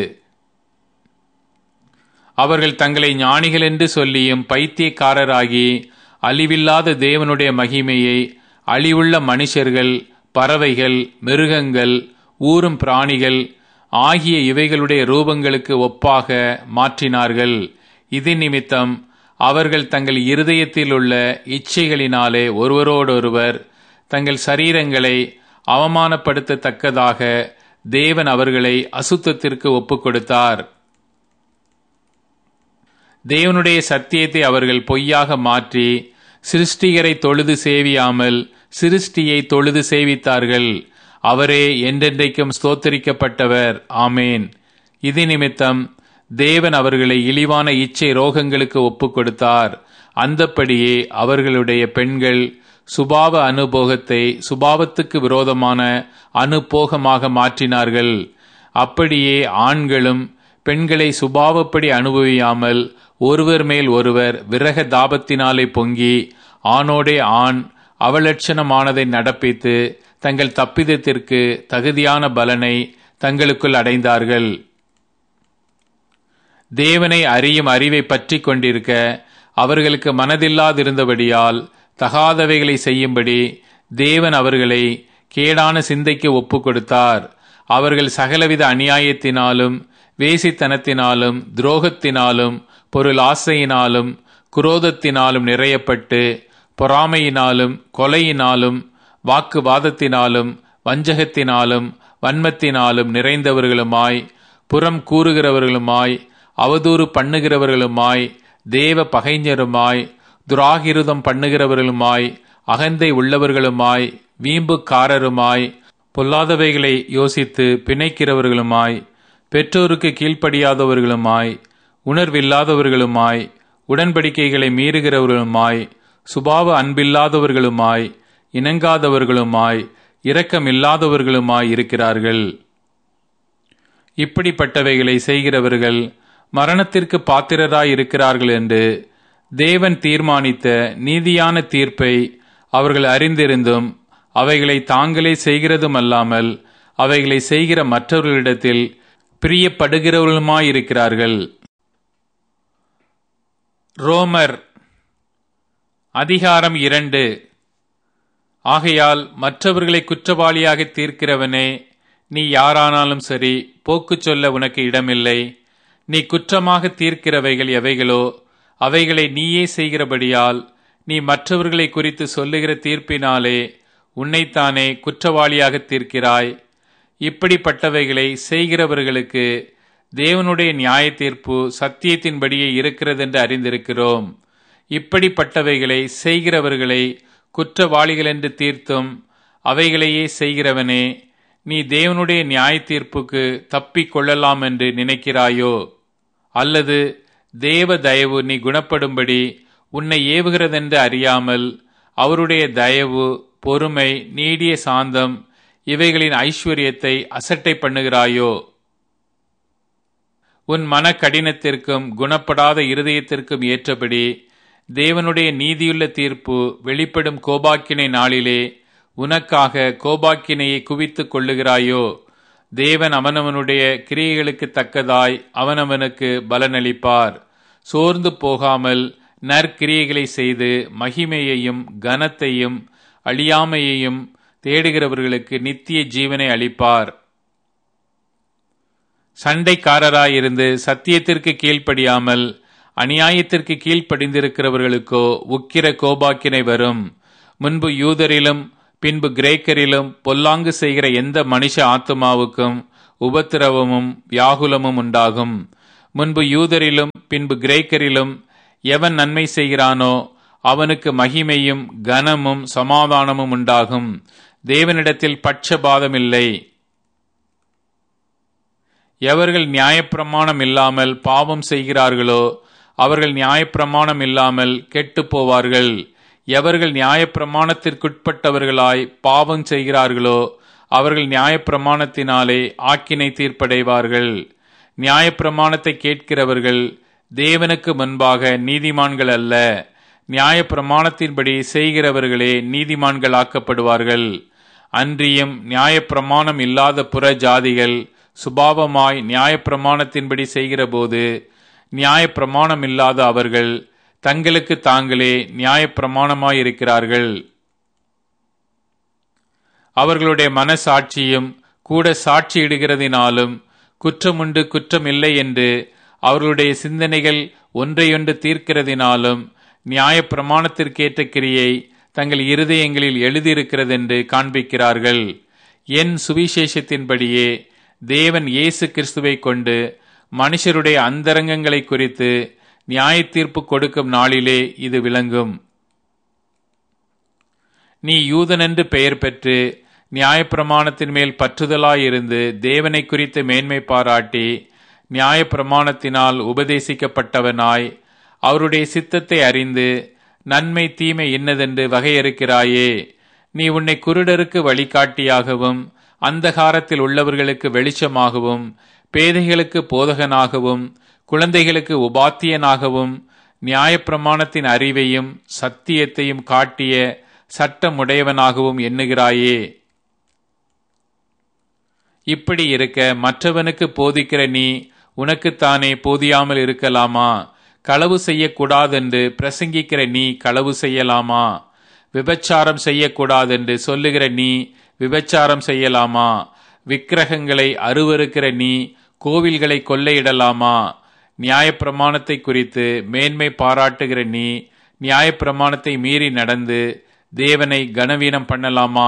அவர்கள் தங்களை ஞானிகள் என்று சொல்லியும் பைத்தியக்காரராகி அழிவில்லாத தேவனுடைய மகிமையை அழிவுள்ள மனுஷர்கள், பறவைகள், மிருகங்கள், ஊரும் பிராணிகள் ஆகிய இவைகளுடைய ரூபங்களுக்கு ஒப்பாக மாற்றினார்கள். இது நிமித்தம் அவர்கள் தங்கள் இருதயத்தில் உள்ள இச்சைகளினாலே ஒருவரோடொருவர் தங்கள் சரீரங்களை அவமானப்படுத்தத்தக்கதாக தேவன் அவர்களை அசுத்தத்திற்கு ஒப்புக் கொடுத்தார். தேவனுடைய சத்தியத்தை அவர்கள் பொய்யாக மாற்றி சிருஷ்டிகரை தொழுது சேவியாமல் சிருஷ்டியை தொழுது சேவித்தார்கள். அவரே என்றென்றைக்கும் ஸ்தோத்தரிக்கப்பட்டவர். ஆமேன். இது நிமித்தம் தேவன் அவர்களை இழிவான இச்சை ரோகங்களுக்கு ஒப்புக் கொடுத்தார். அந்தப்படியே அவர்களுடைய பெண்கள் சுபாவ அனுபோகத்தை சுபாவத்துக்கு விரோதமான அனுபோகமாக மாற்றினார்கள். அப்படியே ஆண்களும் பெண்களை சுபாவப்படி அனுபவியாமல் ஒருவர் மேல் ஒருவர் விரக தாபத்தினாலே பொங்கி ஆணோடே ஆண் அவலட்சணமானதை நடப்பித்து தங்கள் தப்பிதத்திற்கு தகுதியான பலனை தங்களுக்குள் அடைந்தார்கள். தேவனை அறியும் அறிவை பற்றி கொண்டிருக்க அவர்களுக்கு மனதில்லாதிருந்தபடியால் தகாதவைகளை செய்யும்படி தேவன் அவர்களை கேடான சிந்தைக்கு ஒப்புக் கொடுத்தார். அவர்கள் சகலவித அநியாயத்தினாலும் வேசித்தனத்தினாலும் துரோகத்தினாலும் பொருள் ஆசையினாலும் குரோதத்தினாலும் நிறையப்பட்டு பொறாமையினாலும் கொலையினாலும் வாக்குவாதத்தினாலும் வஞ்சகத்தினாலும் வன்மத்தினாலும் நிறைந்தவர்களுமாய் புறம் கூறுகிறவர்களுமாய் அவதூறு பண்ணுகிறவர்களுமாய் தேவ பகைஞருமாய் துராகிருதம் பண்ணுகிறவர்களுமாய் அகந்தை உள்ளவர்களுமாய் வீம்புக்காரருமாய் பொல்லாதவைகளை யோசித்து பிணைக்கிறவர்களுமாய் பெற்றோருக்கு கீழ்ப்படியாதவர்களுமாய் உணர்வில்லாதவர்களுமாய் உடன்படிக்கைகளை மீறுகிறவர்களுமாய் சுபாவ அன்பில்லாதவர்களுமாய் இணங்காதவர்களுமாய் இரக்கமில்லாதவர்களுமாய் இருக்கிறார்கள். இப்படிப்பட்டவைகளை செய்கிறவர்கள் மரணத்திற்கு பாத்திரராய் இருக்கிறார்கள் என்று தேவன் தீர்மானித்த நீதியான தீர்ப்பை அவர்கள் அறிந்திருந்தும் அவைகளை தாங்களே செய்கிறதுமல்லாமல் அவைகளை செய்கிற மற்றவர்களிடத்தில் பிரியப்படுகிறவர்களுமாயிருக்கிறார்கள். ரோமர் அதிகாரம் இரண்டு. ஆகையால் மற்றவர்களை குற்றவாளியாக தீர்க்கிறவனே, நீ யாரானாலும் சரி, போக்கு சொல்ல உனக்கு இடமில்லை. நீ குற்றமாக தீர்க்கிறவைகள் எவைகளோ அவைகளை நீயே செய்கிறபடியால் நீ மற்றவர்களை குறித்து சொல்லுகிற தீர்ப்பினாலே உன்னைத்தானே குற்றவாளியாக தீர்க்கிறாய். இப்படிப்பட்டவைகளை செய்கிறவர்களுக்கு தேவனுடைய நியாய தீர்ப்பு சத்தியத்தின்படியே இருக்கிறதென்று அறிந்திருக்கிறோம். இப்படிப்பட்டவைகளை செய்கிறவர்களை குற்றவாளிகள் என்று தீர்த்தும் அவைகளையே செய்கிறவனே, நீ தேவனுடைய நியாய தீர்ப்புக்கு தப்பிக் கொள்ளலாம் என்று நினைக்கிறாயோ? அல்லது தேவ தயவு நீ குணப்படும்படி உன்னை ஏவுகிறதென்று அறியாமல் அவருடைய தயவு, பொறுமை, நீடிய சாந்தம் இவைகளின் ஐஸ்வர்யத்தை அசட்டை பண்ணுகிறாயோ? உன் மன கடினத்திற்கும் குணப்படாத இருதயத்திற்கும் ஏற்றபடி தேவனுடைய நீதியுள்ள தீர்ப்பு வெளிப்படும் கோபாக்கினை நாளிலே உனக்காக கோபாக்கினையை குவித்துக் கொள்ளுகிறாயோ? தேவன் அவனவனுடைய கிரியைகளுக்கு தக்கதாய் அவனவனுக்கு பலனளிப்பார். சோர்ந்து போகாமல் நற்கிரியைகளை செய்து மகிமையையும் கனத்தையும் அழியாமையையும் தேடுகிறவர்களுக்கு நித்திய ஜீவனை அளிப்பார். சண்டைக்காரராயிருந்து சத்தியத்திற்கு கீழ்ப்படியாமல் அநியாயத்திற்கு கீழ்ப்படிந்திருக்கிறவர்களுக்கோ உக்கிர கோபாக்கினை வரும். முன்பு யூதரிலும் பின்பு கிரேக்கரிலும் பொல்லாங்கு செய்கிற எந்த மனுஷ ஆத்துமாவுக்கும் உபத்திரவமும் வியாகுலமும் உண்டாகும். முன்பு யூதரிலும் பின்பு கிரேக்கரிலும் எவன் நன்மை செய்கிறானோ அவனுக்கு மகிமையும் கனமும் சமாதானமும் உண்டாகும். தேவனிடத்தில் பட்சபாதம் இல்லை. எவர்கள் நியாயப்பிரமாணம் இல்லாமல் பாவம் செய்கிறார்களோ அவர்கள் நியாயப்பிரமாணம் இல்லாமல் கெட்டு போவார்கள். எவர்கள் நியாயப்பிரமாணத்திற்குட்பட்டவர்களாய் பாவம் செய்கிறார்களோ அவர்கள் நியாயப்பிரமாணத்தினாலே ஆக்கினை தீர்ப்படைவார்கள். நியாயப்பிரமாணத்தை கேட்கிறவர்கள் தேவனுக்கு முன்பாக நீதிமான்கள் அல்ல, நியாயப்பிரமாணத்தின்படி செய்கிறவர்களே நீதிமான்கள் ஆக்கப்படுவார்கள். அன்றியும் நியாயப்பிரமாணம் இல்லாத புற ஜாதிகள் சுபாவமாய் நியாயப்பிரமாணத்தின்படி செய்கிறபோது நியாயப்பிரமாணம் இல்லாத அவர்கள் தங்களுக்கு தாங்களே நியாயப்பிரமாணமாயிருக்கிறார்கள். அவர்களுடைய மனசாட்சியும் கூட சாட்சியிடுகிறதினாலும் குற்றமுண்டு குற்றமில்லை என்று அவர்களுடைய சிந்தனைகள் ஒன்றையொன்று தீர்க்கிறதினாலும் நியாயப்பிரமாணத்திற்கேற்ற கிரியை தங்கள் இருதயங்களில் எழுதியிருக்கிறதென்று காண்பிக்கிறார்கள். என் சுவிசேஷத்தின்படியே தேவன் இயேசு கிறிஸ்துவை கொண்டு மனுஷருடைய அந்தரங்கங்களை குறித்து நியாய தீர்ப்பு கொடுக்கும் நாளிலே இது விளங்கும். நீ யூதனென்று பெயர் பெற்று நியாயப்பிரமாணத்தின் மேல் பற்றுதலாயிருந்து தேவனை குறித்து மேன்மை பாராட்டி நியாயப்பிரமாணத்தினால் உபதேசிக்கப்பட்டவனாய் அவருடைய சித்தத்தை அறிந்து நன்மை தீமை இன்னதென்று வகையறுக்கிறாயே. நீ உன்னை குருடருக்கு வழிகாட்டியாகவும் அந்தகாரத்தில் உள்ளவர்களுக்கு வெளிச்சமாகவும் பேதைகளுக்கு போதகனாகவும் குழந்தைகளுக்கு உபாத்தியனாகவும் நியாயப்பிரமாணத்தின் அறிவையும் சத்தியத்தையும் காட்டிய சட்டமுடையவனாகவும் எண்ணுகிறாயே. இப்படி இருக்க மற்றவனுக்கு போதிக்கிற நீ உனக்குத்தானே போதியாமல் இருக்கலாமா? களவு செய்யக்கூடாதென்று பிரசங்கிக்கிற நீ களவு செய்யலாமா? விபச்சாரம் செய்யக்கூடாதென்று சொல்லுகிற நீ விபச்சாரம் செய்யலாமா? விக்கிரகங்களை அருவருக்கிற நீ கோவில்களை கொள்ளையிடலாமா? நியாயப்பிரமாணத்தை குறித்து மேன்மை பாராட்டுகிற நீ நியாயப்பிரமாணத்தை மீறி நடந்து தேவனை கனவீனம் பண்ணலாமா?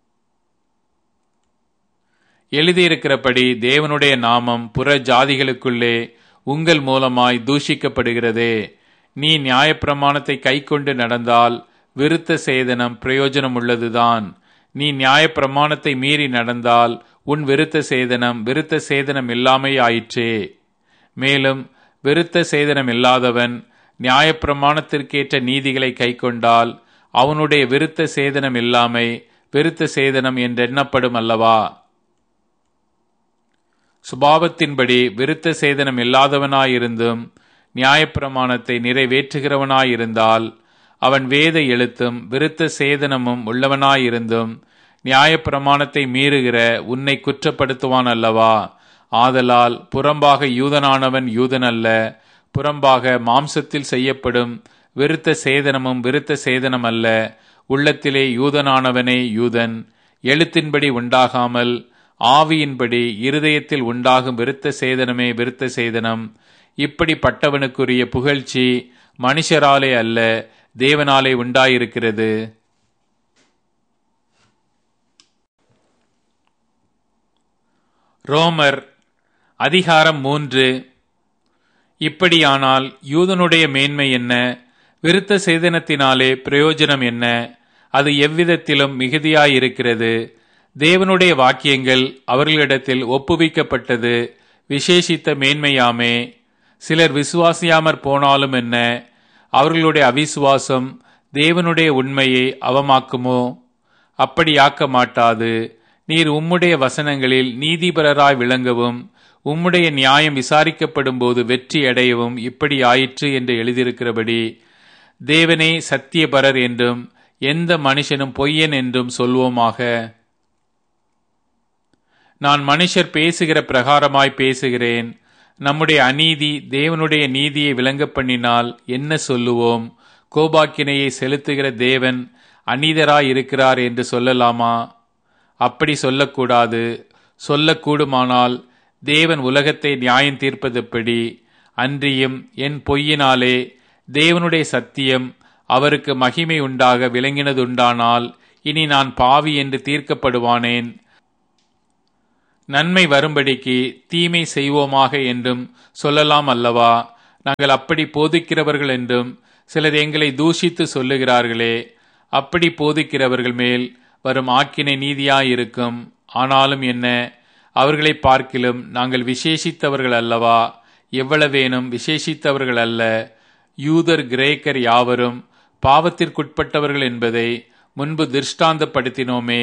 எழுதியிருக்கிறபடி தேவனுடைய நாமம் புற ஜாதிகளுக்குள்ளே உங்கள் மூலமாய் தூஷிக்கப்படுகிறதே. நீ நியாயப்பிரமாணத்தை கைக்கொண்டு நடந்தால் விருத்த சேதனம் பிரயோஜனம் உள்ளதுதான். நீ நியாயப்பிரமாணத்தை மீறி நடந்தால் உன் விருத்த சேதனம் விருத்த சேதனம் இல்லாமை ஆயிற்றே. மேலும் விருத்த சேதனம் இல்லாதவன் நியாயப்பிரமாணத்திற்கேற்ற நீதிகளை கைக்கொண்டால் அவனுடைய விருத்த சேதனம் இல்லாமை விருத்த சேதனம் என்றெண்ணப்படும் அல்லவா? சுபாவத்தின்படி விருத்த சேதனம் இல்லாதவனாயிருந்தும் நியாயப்பிரமாணத்தை நிறைவேற்றுகிறவனாயிருந்தால் அவன் வேத எழுத்தும் விருத்த சேதனமும் உள்ளவனாயிருந்தும் நியாயப்பிரமாணத்தை மீறுகிற உன்னை குற்றப்படுத்துவான் அல்லவா? ஆதலால் புறம்பாக யூதனானவன் யூதன் அல்ல, புறம்பாக மாம்சத்தில் செய்யப்படும் விருத்த சேதனமும் விருத்த சேதனம் அல்ல, உள்ளத்திலே யூதனானவனே யூதன். எழுத்தின்படி உண்டாகாமல் ஆவியின்படி இருதயத்தில் உண்டாகும் விருத்த சேதனமே விருத்த சேதனம். இப்படிப்பட்டவனுக்குரிய புகழ்ச்சி மனுஷராலே அல்ல, தேவனாலே உண்டாயிருக்கிறது. ரோமர் அதிகாரம் மூன்று. இப்படியானால் யூதனுடைய மேன்மை என்ன? விருத்த சேதனத்தினாலே பிரயோஜனம் என்ன? அது எவ்விதத்திலும் மிகுதியாயிருக்கிறது. தேவனுடைய வாக்கியங்கள் அவர்களிடத்தில் ஒப்புவிக்கப்பட்டது விசேஷித்த மேன்மையாமே. சிலர் விசுவாசியாமற் போனாலும் என்ன? அவர்களுடைய அவிசுவாசம் தேவனுடைய உண்மையை அவமாக்குமோ? அப்படியாக்க மாட்டாது. நீர் உம்முடைய வசனங்களில் நீதிபரராய் விளங்கவும் உம்முடைய நியாயம் விசாரிக்கப்படும் போது வெற்றி அடையவும் இப்படி ஆயிற்று என்று எழுதியிருக்கிறபடி தேவனே சத்தியபரர் என்றும் எந்த மனுஷனும் பொய்யன் என்றும் சொல்வோமாக. நான் மனுஷர் பேசுகிற பிரகாரமாய் பேசுகிறேன். நம்முடைய அநீதி தேவனுடைய நீதியை விளங்க பண்ணினால் என்ன சொல்லுவோம்? கோபாக்கினையை செலுத்துகிற தேவன் அநீதராய் இருக்கிறார் என்று சொல்லலாமா? அப்படி சொல்லக்கூடாது. சொல்லக்கூடுமானால் தேவன் உலகத்தை நியாயம் தீர்ப்பதெப்படி? அன்றியும் என் பொய்யினாலே தேவனுடைய சத்தியம் அவருக்கு மகிமை உண்டாக விளங்கினதுண்டானால் இனி நான் பாவி என்று தீர்க்கப்படுவானேன்? நன்மை வரும்படிக்கு தீமை செய்வோமாக என்றும் சொல்லலாம் அல்லவா? நாங்கள் அப்படி போதிக்கிறவர்கள் என்றும் சிலர் எங்களை தூஷித்து சொல்லுகிறார்களே. அப்படி போதிக்கிறவர்கள் மேல் வரும் ஆக்கினை நீதியாயிருக்கும். ஆனாலும் என்ன, அவர்களை பார்க்கிலும் நாங்கள் விசேஷித்தவர்கள் அல்லவா? எவ்வளவேனும் விசேஷித்தவர்கள் அல்ல. யூதர் கிரேக்கர் யாவரும் பாவத்திற்குட்பட்டவர்கள் என்பதை முன்பு திருஷ்டாந்தப்படுத்தினோமே.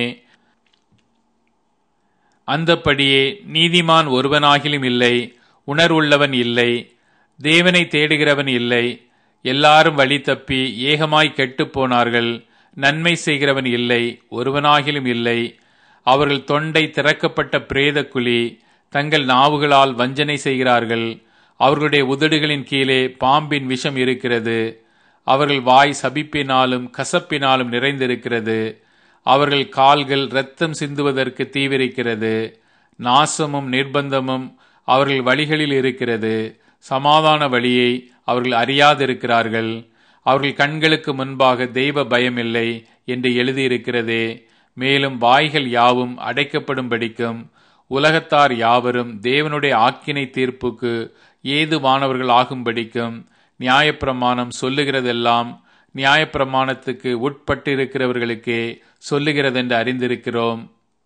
அந்தப்படியே நீதிமான் ஒருவனாகிலும் இல்லை, உணர்வுள்ளவன் இல்லை, தேவனை தேடுகிறவன் இல்லை. எல்லாரும் வழி தப்பி ஏகமாய் கெட்டுப் போனார்கள். நன்மை செய்கிறவன் இல்லை, ஒருவனாகிலும் இல்லை. அவர்கள் தொண்டை திறக்கப்பட்ட பிரேத குழி, தங்கள் நாவுகளால் வஞ்சனை செய்கிறார்கள். அவர்களுடைய உதடுகளின் கீழே பாம்பின் விஷம் இருக்கிறது. அவர்கள் வாய் சபிப்பினாலும் கசப்பினாலும் நிறைந்திருக்கிறது. அவர்கள் கால்கள் இரத்தம் சிந்துவதற்கு தீவிரிக்கிறது. நாசமும் நிர்பந்தமும் அவர்கள் வழிகளில் இருக்கிறது. சமாதான வழியை அவர்கள் அறியாதிருக்கிறார்கள். அவர்கள் கண்களுக்கு முன்பாக தெய்வ பயமில்லை என்று எழுதியிருக்கிறதே. மேலும் வாய்கள் யாவும் அடைக்கப்படும்படிக்கும் உலகத்தார் யாவரும் தேவனுடைய ஆக்கினை தீர்ப்புக்கு ஏதுவானவர்கள் ஆகும்படிக்கும் நியாயப்பிரமாணம் சொல்லுகிறதெல்லாம் நியாயப்பிரமாணத்துக்கு உட்பட்டிருக்கிறவர்களுக்கே சொல்லுகிறதென்று அறிந்திருக்கிறோம்.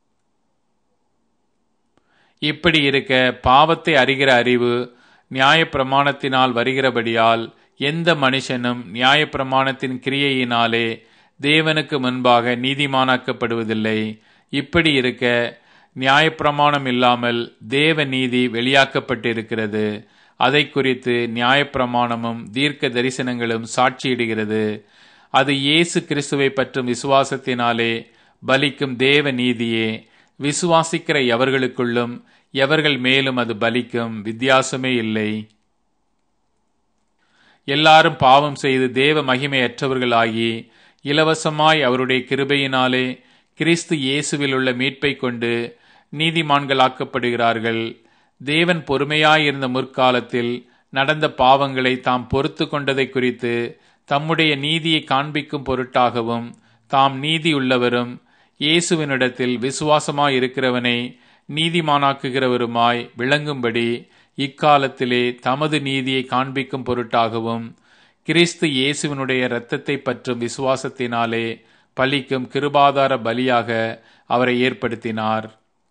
இப்படி இருக்க பாவத்தை அறிகிற அறிவு நியாயப்பிரமாணத்தினால் வருகிறபடியால் எந்த மனுஷனும் நியாயப்பிரமாணத்தின் கிரியையினாலே தேவனுக்கு முன்பாக நீதிமானாக்கப்படுவதில்லை. இப்படி இருக்க நியாயப்பிரமாணம் இல்லாமல் தேவ நீதி வெளியாக்கப்பட்டிருக்கிறது. அதை குறித்து நியாயப்பிரமாணமும் தீர்க்க தரிசனங்களும் சாட்சியிடுகிறது. அது இயேசு கிறிஸ்துவை பற்றும் விசுவாசத்தினாலே பலிக்கும் தேவ நீதியே. விசுவாசிக்கிற எவர்களுக்குள்ளும் எவர்கள் மேலும் அது பலிக்கும், வித்தியாசமே இல்லை. எல்லாரும் பாவம் செய்து தேவ மகிமையற்றவர்களாகி இலவசமாய் அவருடைய கிருபையினாலே கிறிஸ்து இயேசுவில் உள்ள மீட்பை கொண்டு நீதிமான்களாக்கப்படுகிறார்கள். தேவன் பொறுமையாயிருந்த முற்காலத்தில் நடந்த பாவங்களை தாம் பொறுத்து கொண்டதை குறித்து தம்முடைய நீதியை காண்பிக்கும் பொருட்டாகவும் தாம் நீதி உள்ளவரும் இயேசுவினிடத்தில் விசுவாசமாய் இருக்கிறவனை நீதிமானாக்குகிறவருமாய் விளங்கும்படி இக்காலத்திலே தமது நீதியை காண்பிக்கும் பொருட்டாகவும் கிறிஸ்து இயேசுவினுடைய இரத்தத்தை பற்றும் விசுவாசத்தினாலே பலிக்கும் கிருபாதார பலியாக அவரை ஏற்படுத்தினார்.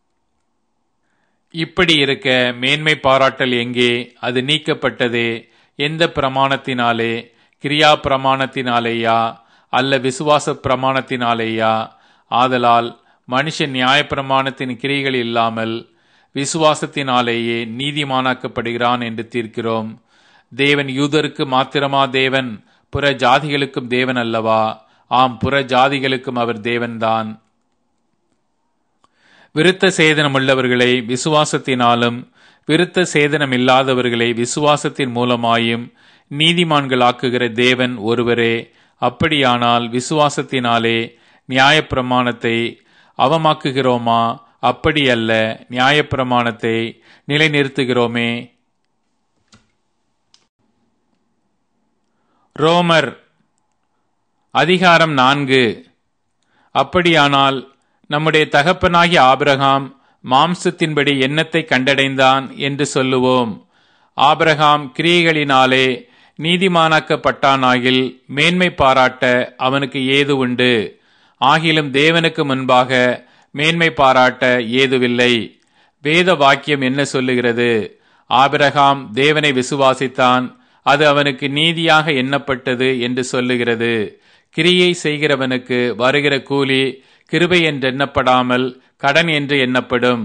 இப்படி இருக்க மேன்மை பாராட்டல் எங்கே? அது நீக்கப்பட்டதே. எந்த பிரமாணத்தினாலே? கிரியா பிரமாணத்தினாலேயா அல்ல விசுவாச பிரமாணத்தினாலேயா? ஆதலால் மனுஷன் நியாயப்பிரமாணத்தின் கிரிகள் இல்லாமல் விசுவாசத்தினாலேயே நீதிமானாக்கப்படுகிறான் என்று தீர்க்கிறோம். தேவன் யூதருக்கு மாத்திரமா தேவன்? புற ஜாதிகளுக்கும் தேவன் அல்லவா? ஆம், புற ஜாதிகளுக்கும் அவர் தேவன்தான். விருத்த சேதனம் உள்ளவர்களை விசுவாசத்தினாலும் விருத்த சேதனம் இல்லாதவர்களை விசுவாசத்தின் மூலமாயும் நீதிமான்களாக்குகிற தேவன் ஒருவரே. அப்படியானால் விசுவாசத்தினாலே நியாயப்பிரமாணத்தை அவமாக்குகிறோமா? அப்படியல்ல, நியாயப்பிரமாணத்தை நிலைநிறுத்துகிறோமே. ரோமர் அதிகாரம் நான்கு. அப்படியானால் நம்முடைய தகப்பனாகிய ஆபிரகாம் மாம்சத்தின்படி எண்ணத்தை கண்டடைந்தான் என்று சொல்லுவோம். ஆபிரகாம் கிரியைகளினாலே நீதிமானாக்கப்பட்டானாகில் மேன்மை பாராட்ட அவனுக்கு ஏது உண்டு? ஆகிலும் தேவனுக்கு முன்பாக மேன்மை பாராட்ட ஏதுவில்லை. வேத வாக்கியம் என்ன சொல்லுகிறது? ஆபிரகாம் தேவனை விசுவாசித்தான், அது அவனுக்கு நீதியாக எண்ணப்பட்டது என்று சொல்லுகிறது. கிரியை செய்கிறவனுக்கு வருகிற கூலி கிருபை என்று எண்ணப்படாமல் கடன் என்று எண்ணப்படும்.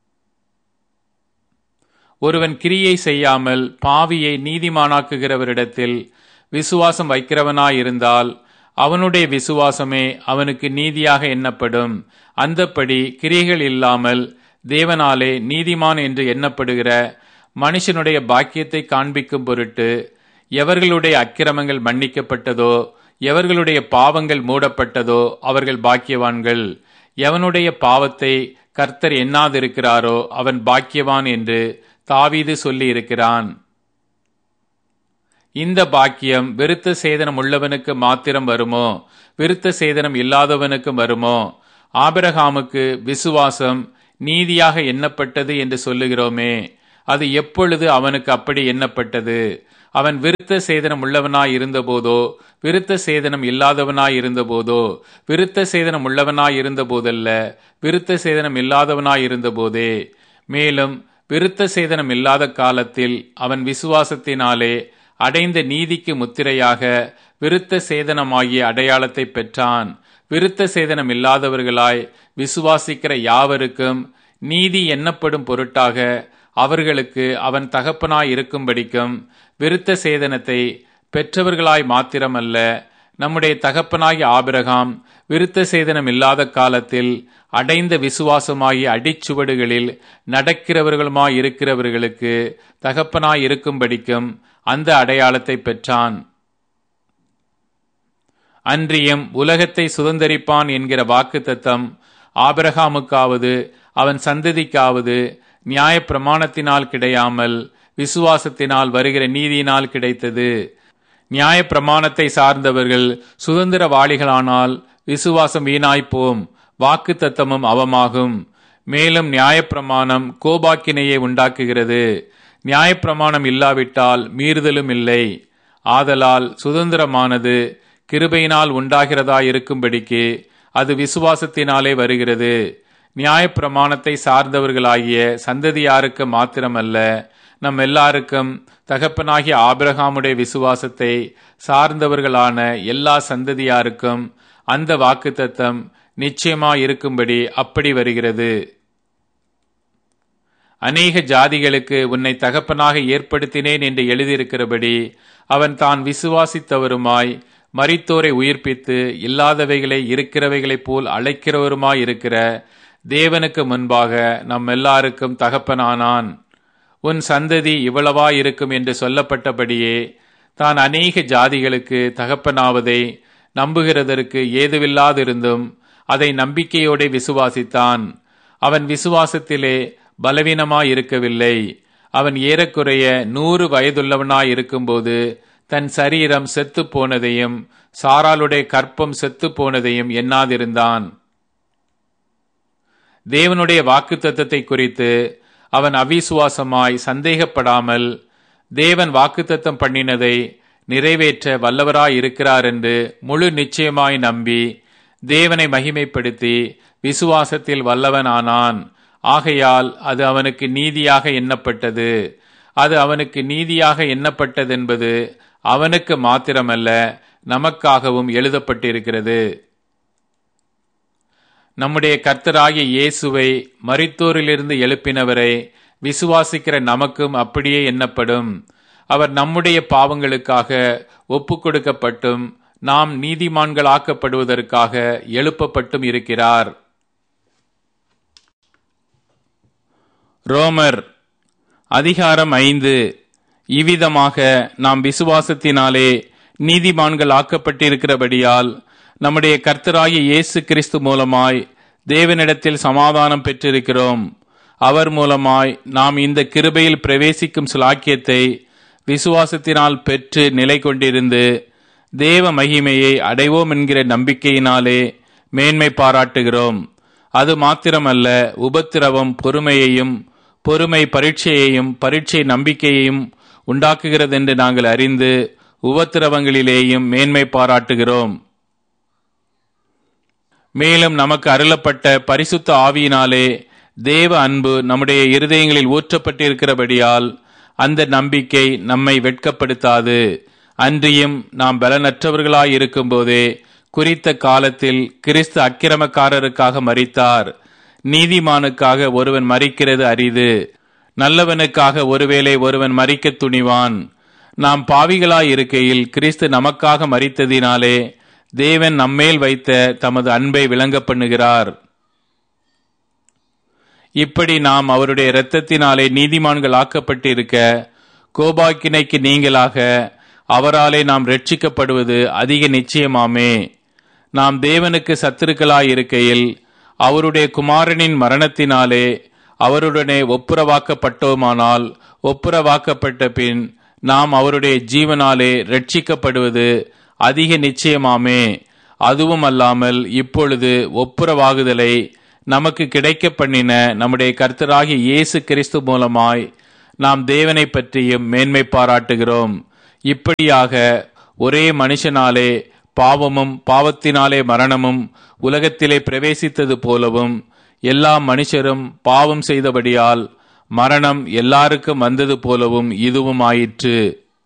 ஒருவன் கிரியை செய்யாமல் பாவியை நீதிமானாக்குகிறவரிடத்தில் விசுவாசம் வைக்கிறவனாயிருந்தால் அவனுடைய விசுவாசமே அவனுக்கு நீதியாக எண்ணப்படும். அந்தப்படி கிரியைகள் இல்லாமல் தேவனாலே நீதிமான் என்று எண்ணப்படுகிற மனுஷனுடைய பாக்கியத்தை காண்பிக்கும் பொருட்டு எவர்களுடைய அக்கிரமங்கள் மன்னிக்கப்பட்டதோ எவர்களுடைய பாவங்கள் மூடப்பட்டதோ அவர்கள் பாக்கியவான்கள். எவனுடைய பாவத்தை கர்த்தர் எண்ணாதிருக்கிறாரோ அவன் பாக்கியவான் என்று தாவீது சொல்லி இருக்கிறான். இந்த பாக்கியம் விருத்த சேதனம் உள்ளவனுக்கு மாத்திரம் வருமோ? விருத்த சேதனம் இல்லாதவனுக்கும் வருமோ? ஆபிரகாமுக்கு விசுவாசம் நீதியாக எண்ணப்பட்டது என்று சொல்லுகிறோமே, அது எப்பொழுது அவனுக்கு அப்படி எண்ணப்பட்டது? அவன் விருத்த சேதனம் உள்ளவனாய் இருந்தபோதோ, விருத்த சேதனம் இல்லாதவனாய் இருந்தபோதோ? விருத்த சேதனம் உள்ளவனாய் இருந்த போதல்ல, விருத்த சேதனம் இல்லாதவனாய் இருந்தபோதே. மேலும் விருத்த சேதனம் இல்லாத காலத்தில் அவன் விசுவாசத்தினாலே அடைந்த நீதிக்கு முத்திரையாக விருத்த சேதனமாகிய அடையாளத்தை பெற்றான். விருத்த சேதனம் இல்லாதவர்களாய் விசுவாசிக்கிற யாவருக்கும் நீதி எண்ணப்படும் பொருட்டாக அவர்களுக்கு அவன் தகப்பனாய் இருக்கும்படிக்கும் விருத்த சேதனத்தை பெற்றவர்களாய் மாத்திரமல்ல, நம்முடைய தகப்பனாகிய ஆபிரகாம் விருத்த சேதனம் இல்லாத காலத்தில் அடைந்த விசுவாசமாகிய அடிச்சுவடுகளில் நடக்கிறவர்களுமாய் இருக்கிறவர்களுக்கு தகப்பனாய் இருக்கும்படிக்கும் அந்த அடையாளத்தை பெற்றான். அன்றியும் உலகத்தை சுதந்தரிப்பான் என்கிற வாக்குத்தத்தம் ஆபிரகாமுக்காவது அவன் சந்ததிக்காவது நியாய பிரமாணத்தினால் கிடையாமல் விசுவாசத்தினால் வருகிற நீதியினால் கிடைத்தது. நியாய பிரமாணத்தை சார்ந்தவர்கள் சுதந்திரவாளிகளானால் விசுவாசம் வீணாய்ப்போம், வாக்கு தத்தமும் அவமாகும். மேலும் நியாயப்பிரமாணம் கோபாக்கினையை உண்டாக்குகிறது. நியாயப்பிரமாணம் இல்லாவிட்டால் மீறுதலும் இல்லை. ஆதலால் சுதந்திரமானது கிருபையினால் உண்டாகிறதா இருக்கும்படிக்கு அது விசுவாசத்தினாலே வருகிறது. நியாயப்பிரமாணத்தை சார்ந்தவர்களாகிய சந்ததியாருக்கு மாத்திரமல்ல, நம் எல்லாருக்கும் தகப்பனாகிய ஆபிரகாமுடைய விசுவாசத்தை சார்ந்தவர்களான எல்லா சந்ததியாருக்கும் அந்த வாக்குத்தத்தம் நிச்சயமாயிருக்கும்படி அப்படி வருகிறது. அநேக ஜாதிகளுக்கு உன்னை தகப்பனாக ஏற்படுத்தினேன் என்று எழுதியிருக்கிறபடி அவன் தான் விசுவாசித்தவருமாய் மரித்தோரை உயிர்ப்பித்து இல்லாதவைகளை இருக்கிறவைகளைப் போல் அழைக்கிறவருமாய் இருக்கிற தேவனுக்கு முன்பாக நம் எல்லாருக்கும் தகப்பனானான். உன் சந்ததி இவ்வளவாயிருக்கும் என்று சொல்லப்பட்டபடியே தான் அநேக ஜாதிகளுக்கு தகப்பனாவதை நம்புகிறதற்கு ஏதுவில்லாதிருந்தும் அதை நம்பிக்கையோடு விசுவாசித்தான். அவன் விசுவாசத்திலே பலவீனமாயிருக்கவில்லை. அவன் ஏறக்குறைய நூறு வயதுள்ளவனாயிருக்கும்போது தன் சரீரம் செத்து போனதையும் சாராளுடைய கற்பம் செத்து போனதையும் எண்ணாதிருந்தான். தேவனுடைய வாக்குத்தத்தத்தை குறித்து அவன் அவிசுவாசமாய் சந்தேகப்படாமல் தேவன் வாக்குத்தத்தம் பண்ணினதை நிறைவேற்ற வல்லவராயிருக்கிறார் என்று முழு நிச்சயமாய் நம்பி தேவனை மகிமைப்படுத்தி விசுவாசத்தில் வல்லவனானான். ஆகையால் அது அவனுக்கு நீதியாக எண்ணப்பட்டது. அது அவனுக்கு நீதியாக எண்ணப்பட்டதென்பது அவனுக்கு மாத்திரமல்ல, நமக்காகவும் எழுதப்பட்டிருக்கிறது. நம்முடைய கர்த்தராகிய இயேசுவை மரித்தோரிலிருந்து எழுப்பினவரை விசுவாசிக்கிற நமக்கும் அப்படியே எண்ணப்படும். அவர் நம்முடைய பாவங்களுக்காக ஒப்பு கொடுக்கப்பட்டும் நாம் நீதிமான்களாக்கப்படுவதற்காக எழுப்பப்பட்டும் இருக்கிறார். ரோமர் அதிகாரம் ஐந்து. இவ்விதமாக நாம் விசுவாசத்தினாலே நீதிமான்கள் ஆக்கப்பட்டிருக்கிறபடியால் நம்முடைய கர்த்தராகிய இயேசு கிறிஸ்து மூலமாய் தேவனிடத்தில் சமாதானம் பெற்றிருக்கிறோம். அவர் மூலமாய் நாம் இந்த கிருபையில் பிரவேசிக்கும் சுலாக்கியத்தை விசுவாசத்தினால் பெற்று நிலை கொண்டிருந்து தேவ மகிமையை அடைவோம் என்கிற நம்பிக்கையினாலே மேன்மை பாராட்டுகிறோம். அது மாத்திரமல்ல, உபத்திரவம் பொறுமையையும், பொறுமை பரீட்சையையும், பரீட்சை நம்பிக்கையையும் உண்டாக்குகிறதென்று நாங்கள் அறிந்து உபத்திரவங்களிலேயும் மேன்மை பாராட்டுகிறோம். மேலும் நமக்கு அருளப்பட்ட பரிசுத்த ஆவியினாலே தேவ அன்பு நம்முடைய இருதயங்களில் ஊற்றப்பட்டிருக்கிறபடியால் அந்த நம்பிக்கை நம்மை வெட்கப்படுத்தாது. அன்றியும் நாம் பலனற்றவர்களாய் இருக்கும் போதே குறித்த காலத்தில் கிறிஸ்து அக்கிரமக்காரருக்காக மரித்தார். நீதிமானுக்காக ஒருவன் மரிக்கிறது அரிது, நல்லவனுக்காக ஒருவேளை ஒருவன் மரிக்க துணிவான். நாம் பாவிகளாய் இருக்கையில் கிறிஸ்து நமக்காக மரித்ததினாலே தேவன் நம்மேல் வைத்த தமது அன்பை விளங்க பண்ணுகிறார். இப்படி நாம் அவருடைய இரத்தத்தினாலே நீதிமான்கள் ஆக்கப்பட்டிருக்க கோபாக்கினைக்கு நீங்களாக அவராலே நாம் ரட்சிக்கப்படுவது அதிக நிச்சயமாமே. நாம் தேவனுக்கு சத்துருக்களாய் இருக்கையில் அவருடைய குமாரனின் மரணத்தினாலே அவருடனே ஒப்புரவாக்கப்பட்டோமானால், ஒப்புரவாக்கப்பட்ட பின் நாம் அவருடைய ஜீவனாலே ரட்சிக்கப்படுவது அதிக நிச்சயமாமே. அதுவும் அல்லாமல் இப்பொழுது ஒப்புரவாகுதலை நமக்கு கிடைக்க பண்ணின நம்முடைய கர்த்தராகிய இயேசு கிறிஸ்து மூலமாய் நாம் தேவனை பற்றியும் மேன்மை பாராட்டுகிறோம். இப்படியாக ஒரே மனுஷனாலே பாவமும் பாவத்தினாலே மரணமும் உலகத்திலே பிரவேசித்தது போலவும் எல்லா மனுஷரும் பாவம் செய்தபடியால் மரணம் எல்லாருக்கும் வந்தது போலவும் இதுவும் ஆயிற்று.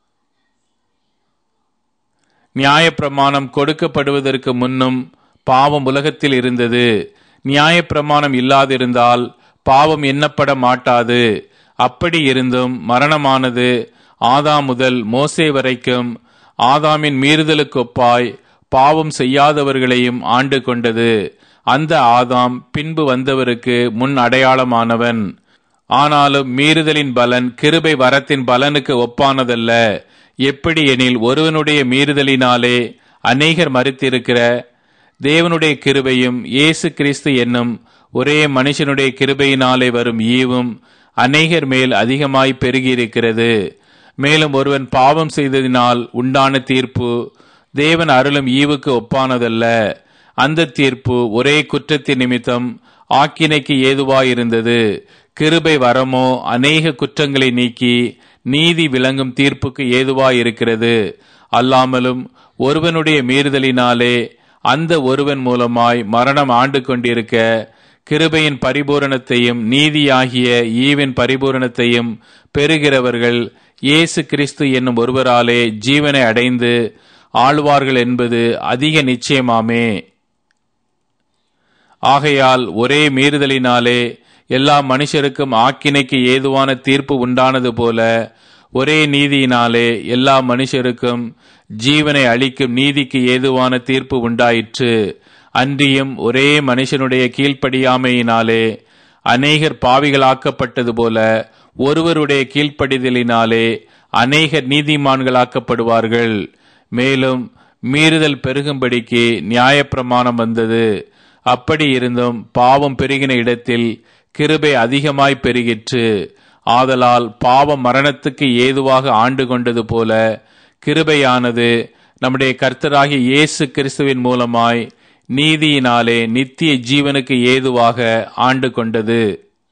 நியாயப்பிரமாணம் கொடுக்கப்படுவதற்கு முன்னும் பாவம் உலகத்தில் இருந்தது. நியாயப்பிரமாணம் இல்லாதிருந்தால் பாவம் எண்ணப்பட மாட்டாது. அப்படி இருந்தும் மரணமானது ஆதாம் முதல் மோசே வரைக்கும் ஆதாமின் மீறுதலுக்கு ஒப்பாய் பாவம் செய்யாதவர்களையும் ஆண்டு கொண்டது. அந்த ஆதாம் பின்பு வந்தவருக்கு முன் அடையாளமானவன். ஆனாலும் மீறுதலின் பலன் கிருபை வரத்தின் பலனுக்கு ஒப்பானதல்ல. எப்படி எனில் ஒருவனுடைய மீறுதலினாலே அநேகர் மரித்திருக்கிற தேவனுடைய கிருபையும் இயேசு கிறிஸ்து என்னும் ஒரே மனுஷனுடைய கிருபையினாலே வரும் ஈவும் அநேகர் மேல் அதிகமாய் பெருகியிருக்கிறது. மேலும் ஒருவன் பாவம் செய்ததினால் உண்டான தீர்ப்பு தேவன் அருளும் ஈவுக்கு ஒப்பானதல்ல. அந்த தீர்ப்பு ஒரே குற்றத்தின் நிமித்தம் ஆக்கினைக்கு ஏதுவாயிருந்தது. கிருபை வரமோ அநேக குற்றங்களை நீக்கி நீதி விளங்கும் தீர்ப்புக்கு ஏதுவாயிருக்கிறது. அல்லாமலும் ஒருவனுடைய மீறுதலினாலே அந்த ஒருவன் மூலமாய் மரணம் ஆண்டு கொண்டிருக்க கிருபையின் பரிபூரணத்தையும் நீதியாகிய ஈவின் பரிபூரணத்தையும் பெறுகிறவர்கள் இயேசு கிறிஸ்து என்னும் ஒருவராலே ஜீவனை அடைந்து ஆழ்வார்கள் என்பது அதிக நிச்சயமாமே. ஆகையால் ஒரே மீறுதலினாலே எல்லா மனுஷருக்கும் ஆக்கினைக்கு ஏதுவான தீர்ப்பு உண்டானது போல ஒரே நீதியினாலே எல்லா மனுஷருக்கும் ஜீவனை அளிக்கும் நீதிக்கு ஏதுவான தீர்ப்பு உண்டாயிற்று. அன்றியும் ஒரே மனுஷனுடைய கீழ்ப்படியாமையினாலே அநேகர் பாவிகளாக்கப்பட்டது போல ஒருவருடைய கீழ்ப்படிதலினாலே அநேகர் நீதிமான்களாக்கப்படுவார்கள். மேலும் மீறுதல் பெருகும்படிக்கு நியாயப்பிரமாணம் வந்தது. அப்படி இருந்தும் பாவம் பெருகின இடத்தில் கிருபை அதிகமாய் பெருகிற்று. ஆதலால் பாவம் மரணத்துக்கு ஏதுவாக ஆண்டு கொண்டது போல கிருபையானது நம்முடைய கர்த்தராகிய இயேசு கிறிஸ்துவின் மூலமாய் நீதியினாலே நித்திய ஜீவனுக்கு ஏதுவாக ஆண்டு கொண்டது.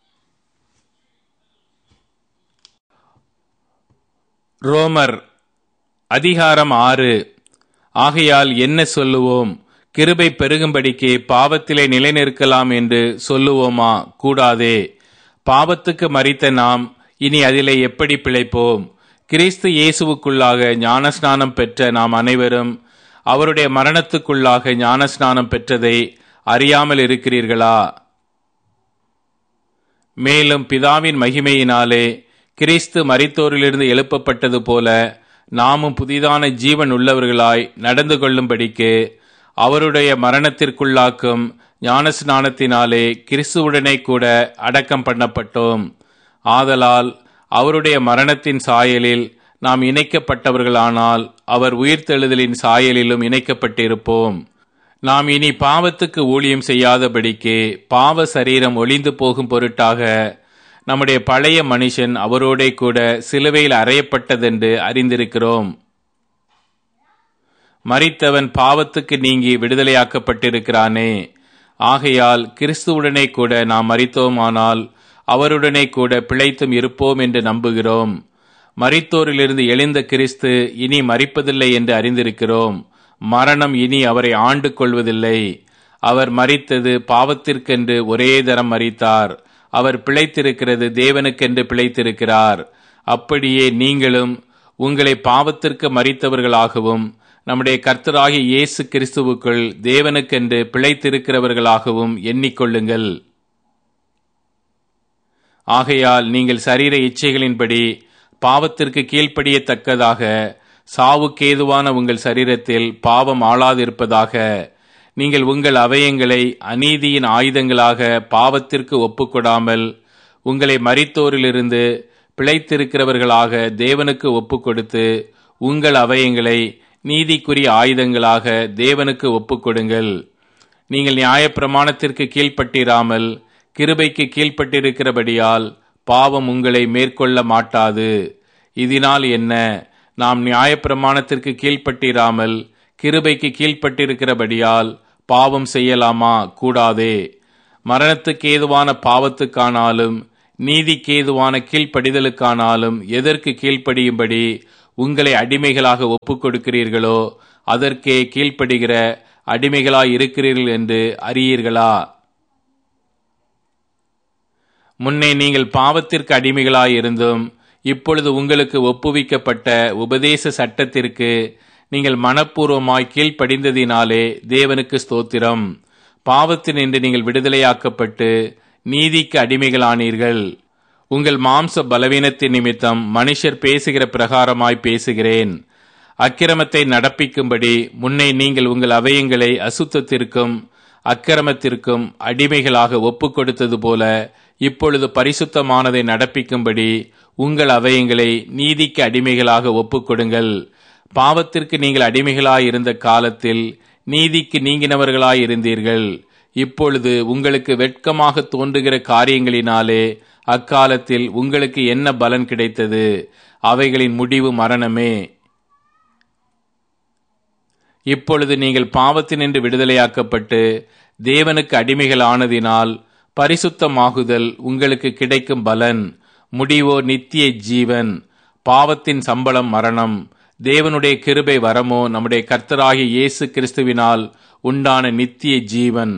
ரோமர் அதிகாரம் ஆறு. ஆகையால் என்ன சொல்லுவோம்? கிருபை பெருகும்படிக்கு பாவத்திலே நிலைநிற்கலாம் என்று சொல்லுவோமா? கூடாதே. பாவத்துக்கு மரித்த நாம் இனி அதிலே எப்படி பிழைப்போம்? கிறிஸ்து இயேசுவுக்குள்ளாக ஞானஸ்நானம் பெற்ற நாம் அனைவரும் அவருடைய மரணத்துக்குள்ளாக ஞானஸ்நானம் பெற்றதை அறியாமல் இருக்கிறீர்களா? மேலும் பிதாவின் மகிமையினாலே கிறிஸ்து மரித்தோரிலிருந்து எழுப்பப்பட்டது போல நாமும் புதிதான ஜீவன் உள்ளவர்களாய் நடந்து கொள்ளும்படிக்கு அவருடைய மரணத்திற்குள்ளாக்கும் ஞானஸ்நானத்தினாலே கிறிஸ்துவுடனே கூட அடக்கம் பண்ணப்பட்டோம். ஆதலால் அவருடைய மரணத்தின் சாயலில் நாம் இணைக்கப்பட்டவர்களானால் அவர் உயிர்த்தெழுதலின் சாயலிலும் இணைக்கப்பட்டிருப்போம். நாம் இனி பாவத்துக்கு ஊழியம் செய்யாதபடிக்கு பாவ சரீரம் ஒளிந்து போகும் பொருட்டாக நம்முடைய பழைய மனுஷன் அவரோடே கூட சிலுவையில் அறையப்பட்டதென்று அறிந்திருக்கிறோம். மரித்தவன் பாவத்துக்கு நீங்கி விடுதலையாக்கப்பட்டிருக்கிறானே. ஆகையால் கிறிஸ்துவுடனே கூட நாம் மரித்தோமானால் அவருடனே கூட பிழைத்தும் இருப்போம் என்று நம்புகிறோம். மரித்தோரிலிருந்து எழுந்த கிறிஸ்து இனி மரிப்பதில்லை என்று அறிந்திருக்கிறோம். மரணம் இனி அவரை ஆண்டு கொள்வதில்லை. அவர் மரித்தது பாவத்திற்கென்று ஒரே தரம் மரித்தார். அவர் பிழைத்திருக்கிறது தேவனுக்கென்று பிழைத்திருக்கிறார். அப்படியே நீங்களும் உங்களை பாவத்திற்கு மரித்தவர்களாகவும் நம்முடைய கர்த்தராகிய இயேசு கிறிஸ்துவுக்குள் தேவனுக்கென்று பிழைத்திருக்கிறவர்களாகவும் எண்ணிக்கொள்ளுங்கள். ஆகையால் நீங்கள் சரீர இச்சைகளின்படி பாவத்திற்கு கீழ்ப்படியத்தக்கதாக சாவுக்கேதுவான உங்கள் சரீரத்தில் பாவம் ஆளாதிருப்பதாக நீங்கள் உங்கள் அவயங்களை அநீதியின் ஆயுதங்களாக பாவத்திற்கு ஒப்புக்கொடாமல் உங்களை மரித்தோரிலிருந்து பிழைத்திருக்கிறவர்களாக தேவனுக்கு ஒப்புக்கொடுத்து உங்கள் அவயங்களை நீதிக்குரிய ஆயுதங்களாக தேவனுக்கு ஒப்புக்கொடுங்கள். நீங்கள் நியாயப்பிரமாணத்திற்கு கீழ்ப்பட்டிராமல் கிருபைக்கு கீழ்ப்பட்டிருக்கிறபடியால் பாவம் உங்களை மேற்கொள்ள மாட்டாது. இதனால் என்ன? நாம் நியாயப்பிரமாணத்திற்கு கீழ்ப்பட்டிராமல் கிருபைக்கு கீழ்ப்பட்டிருக்கிறபடியால் பாவம் செய்யலாமா? கூடாதே. மரணத்துக்கு ஏதுவான பாவத்துக்கானாலும் நீதிக்கு ஏதுவான கீழ்ப்படிதலுக்கானாலும் எதற்கு கீழ்ப்படியும்படி உங்களை அடிமைகளாக ஒப்புக் கொடுக்கிறீர்களோ அதற்கே கீழ்ப்படுகிற அடிமைகளாய் இருக்கிறீர்கள் என்று அறியீர்களா? முன்னே நீங்கள் பாவத்திற்கு அடிமைகளாய் இருந்தும் இப்பொழுது உங்களுக்கு ஒப்புவிக்கப்பட்ட உபதேச சட்டத்திற்கு நீங்கள் மனப்பூர்வமாய் கீழ்ப்படிந்ததினாலே தேவனுக்கு ஸ்தோத்திரம். பாவத்தினின்று நீங்கள் விடுதலையாக்கப்பட்டு நீதிக்கு அடிமைகளானீர்கள். உங்கள் மாம்ச பலவீனத்தின் நிமித்தம் மனுஷர் பேசுகிற பிரகாரமாய் பேசுகிறேன். அக்கிரமத்தை நடப்பிக்கும்படி முன்னே நீங்கள் உங்கள் அவயங்களை அசுத்தத்திற்கும் அக்கிரமத்திற்கும் அடிமைகளாக ஒப்புக் கொடுத்தது போல இப்பொழுது பரிசுத்தமானதை நடப்பிக்கும்படி உங்கள் அவயங்களை நீதிக்கு அடிமைகளாக ஒப்புக் கொடுங்கள். பாவத்திற்கு நீங்கள் அடிமைகளாயிருந்த காலத்தில் நீதிக்கு நீங்கினவர்களாயிருந்தீர்கள். இப்பொழுது உங்களுக்கு வெட்கமாக தோன்றுகிற காரியங்களினாலே அக்காலத்தில் உங்களுக்கு என்ன பலன் கிடைத்தது? அவைகளின் முடிவு மரணமே. இப்பொழுது நீங்கள் பாவத்தினின்று விடுதலையாக்கப்பட்டு தேவனுக்கு அடிமைகள் ஆனதினால் பரிசுத்தமாகுதல் உங்களுக்கு கிடைக்கும் பலன். முடிவோ நித்திய ஜீவன். பாவத்தின் சம்பளம் மரணம். தேவனுடைய கிருபை வரமோ நம்முடைய கர்த்தராகிய இயேசு கிறிஸ்துவினால் உண்டான நித்திய ஜீவன்.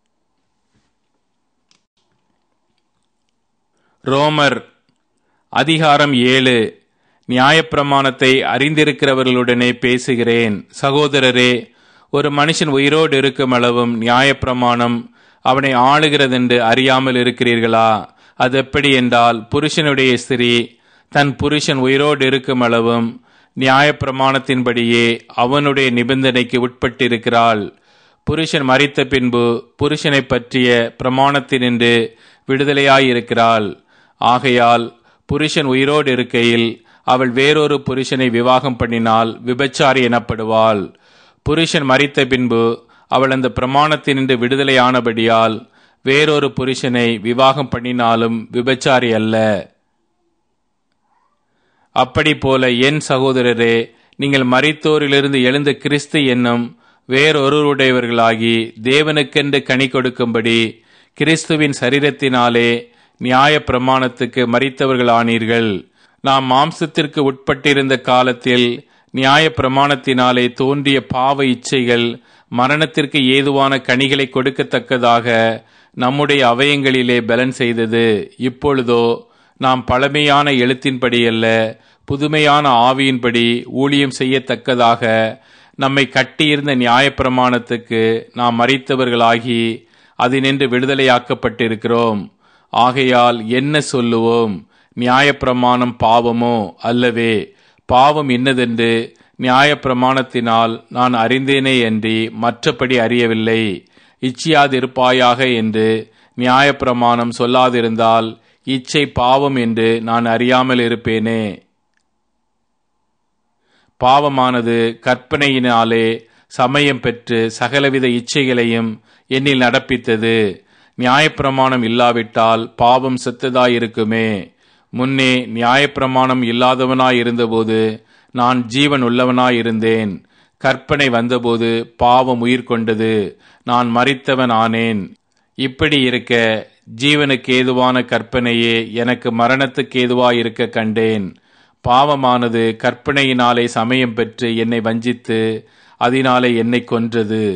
ரோமர் அதிகாரம் ஏழு. நியாயப்பிரமாணத்தை அறிந்திருக்கிறவர்களுடனே பேசுகிறேன். சகோதரரே, ஒரு மனுஷன் உயிரோடு இருக்கும் அளவும் நியாயப்பிரமாணம் அவனை ஆளுகிறதென்று அறியாமல் இருக்கிறீர்களா? அது எப்படி என்றால், புருஷனுடைய ஸ்திரீ தன் புருஷன் உயிரோடு இருக்கும் அளவும் நியாயப்பிரமாணத்தின்படியே அவனுடைய நிபந்தனைக்கு உட்பட்டிருக்கிறாள். புருஷன் மரித்த பின்பு புருஷனை பற்றிய பிரமாணத்தினின்று விடுதலையாயிருக்கிறாள். ஆகையால் புருஷன் உயிரோடு இருக்கையில் அவள் வேறொரு புருஷனை விவாகம் பண்ணினால் விபச்சாரி எனப்படுவாள். புருஷன் மரித்த பின்பு அவள் அந்த பிரமாணத்தினின்று விடுதலையானபடியால் வேறொரு புருஷனை விவாகம் பண்ணினாலும் விபச்சாரி அல்ல. அப்படி போல என் சகோதரரே, நீங்கள் மரித்தோரிலிருந்து எழுந்த கிறிஸ்து என்னும் வேறொருவருடையவர்களாகி தேவனுக்கென்று கனி கொடுக்கும்படி கிறிஸ்துவின் சரீரத்தினாலே நியாய பிரமாணத்துக்கு மரித்தவர்கள் ஆனீர்கள். நாம் மாம்சத்திற்கு உட்பட்டிருந்த காலத்தில் நியாய பிரமாணத்தினாலே தோன்றிய பாவ இச்சைகள் மரணத்திற்கு ஏதுவான கனிகளை கொடுக்கத்தக்கதாக நம்முடைய அவயங்களிலே பலன் செய்தது. இப்பொழுதோ நாம் பழமையான எழுத்தின்படி அல்ல, புதுமையான ஆவியின்படி ஊழியம் செய்யத்தக்கதாக நம்மை கட்டியிருந்த நியாயப்பிரமாணத்துக்கு நாம் மரித்தவர்களாகி அதினின்று விடுதலையாக்கப்பட்டிருக்கிறோம். ஆகையால் என்ன சொல்லுவோம்? நியாயப்பிரமாணம் பாவமோ? அல்லவே. பாவம் இன்னதென்று நியாயப்பிரமாணத்தினால் நான் அறிந்தேனே அன்றி மற்றபடி அறியவில்லை. இச்சியாதிருப்பாயாக என்று நியாயப்பிரமாணம் சொல்லாதிருந்தால் இச்சை பாவம் என்று நான் அறியாமல் இருப்பேனே. பாவமானது கற்பனையினாலே சமயம் பெற்று சகலவித இச்சைகளையும் என்னில் நடப்பித்தது. நியாயப்பிரமாணம் இல்லாவிட்டால் பாவம் செத்ததாயிருக்குமே. முன்னே நியாயப்பிரமாணம் இல்லாதவனாயிருந்தபோது நான் ஜீவன் உள்ளவனாயிருந்தேன். கற்பனை வந்தபோது பாவம் உயிர் கொண்டது, நான் மரித்தவன் ஆனேன். இப்படி இருக்க ஜீவனுக்கு ஏதுவான கற்பனையே எனக்கு மரணத்துக்கு ஏதுவாயிருக்க கண்டேன். பாவமானது கற்பனையினாலே சமயம் பெற்று என்னை வஞ்சித்து அதனாலே என்னை கொன்றது.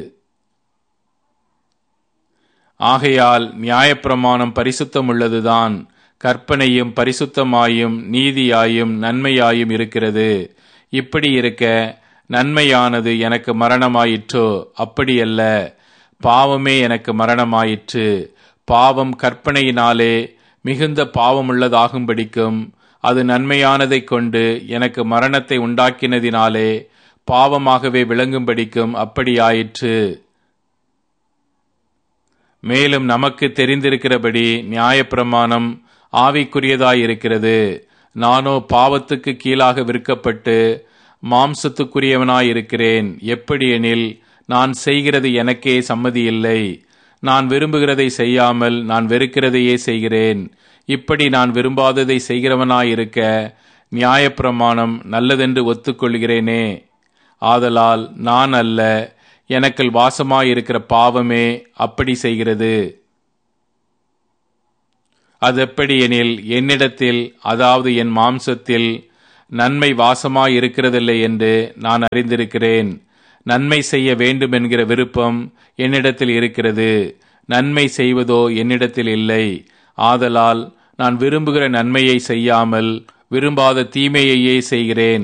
ஆகையால் நியாயப்பிரமாணம் பரிசுத்தமுள்ளதுதான். கற்பனையும் பரிசுத்தமாயும் நீதியாயும் நன்மையாயும் இருக்கிறது. இப்படி இருக்க நன்மையானது எனக்கு மரணமாயிற்றோ? அப்படியல்ல, பாவமே எனக்கு மரணமாயிற்று. பாவம் கற்பனையினாலே மிகுந்த பாவமுள்ளதாகும்படிக்கும் அது நன்மையானதை கொண்டு எனக்கு மரணத்தை உண்டாக்கினதினாலே பாவமாகவே விளங்கும்படிக்கும் அப்படியாயிற்று. மேலும் நமக்கு தெரிந்திருக்கிறபடி நியாயப்பிரமாணம் ஆவிக்குரியதாயிருக்கிறது. நானோ பாவத்துக்கு கீழாக விற்கப்பட்டு மாம்சத்துக்குரியவனாயிருக்கிறேன். எப்படியெனில் நான் செய்கிறது எனக்கே சம்மதியில்லை. நான் விரும்புகிறதை செய்யாமல் நான் வெறுக்கிறதையே செய்கிறேன். இப்படி நான் விரும்பாததை செய்கிறவனாயிருக்க நியாயப்பிரமாணம் நல்லதென்று ஒத்துக்கொள்கிறேனே. ஆதலால் நான் அல்ல, எனக்குள் வாசமாயிருக்கிற பாவமே அப்படி செய்கிறது. அதெப்படி எனில், என்னிடத்தில், அதாவது என் மாம்சத்தில் நன்மை வாசமாயிருக்கிறதில்லை என்று நான் அறிந்திருக்கிறேன். நன்மை செய்ய வேண்டும் என்கிற விருப்பம் என்னிடத்தில் இருக்கிறது, நன்மை செய்வதோ என்னிடத்தில் இல்லை. ஆதலால் நான் விரும்புகிற நன்மையை செய்யாமல் விரும்பாத தீமையையே செய்கிறேன்.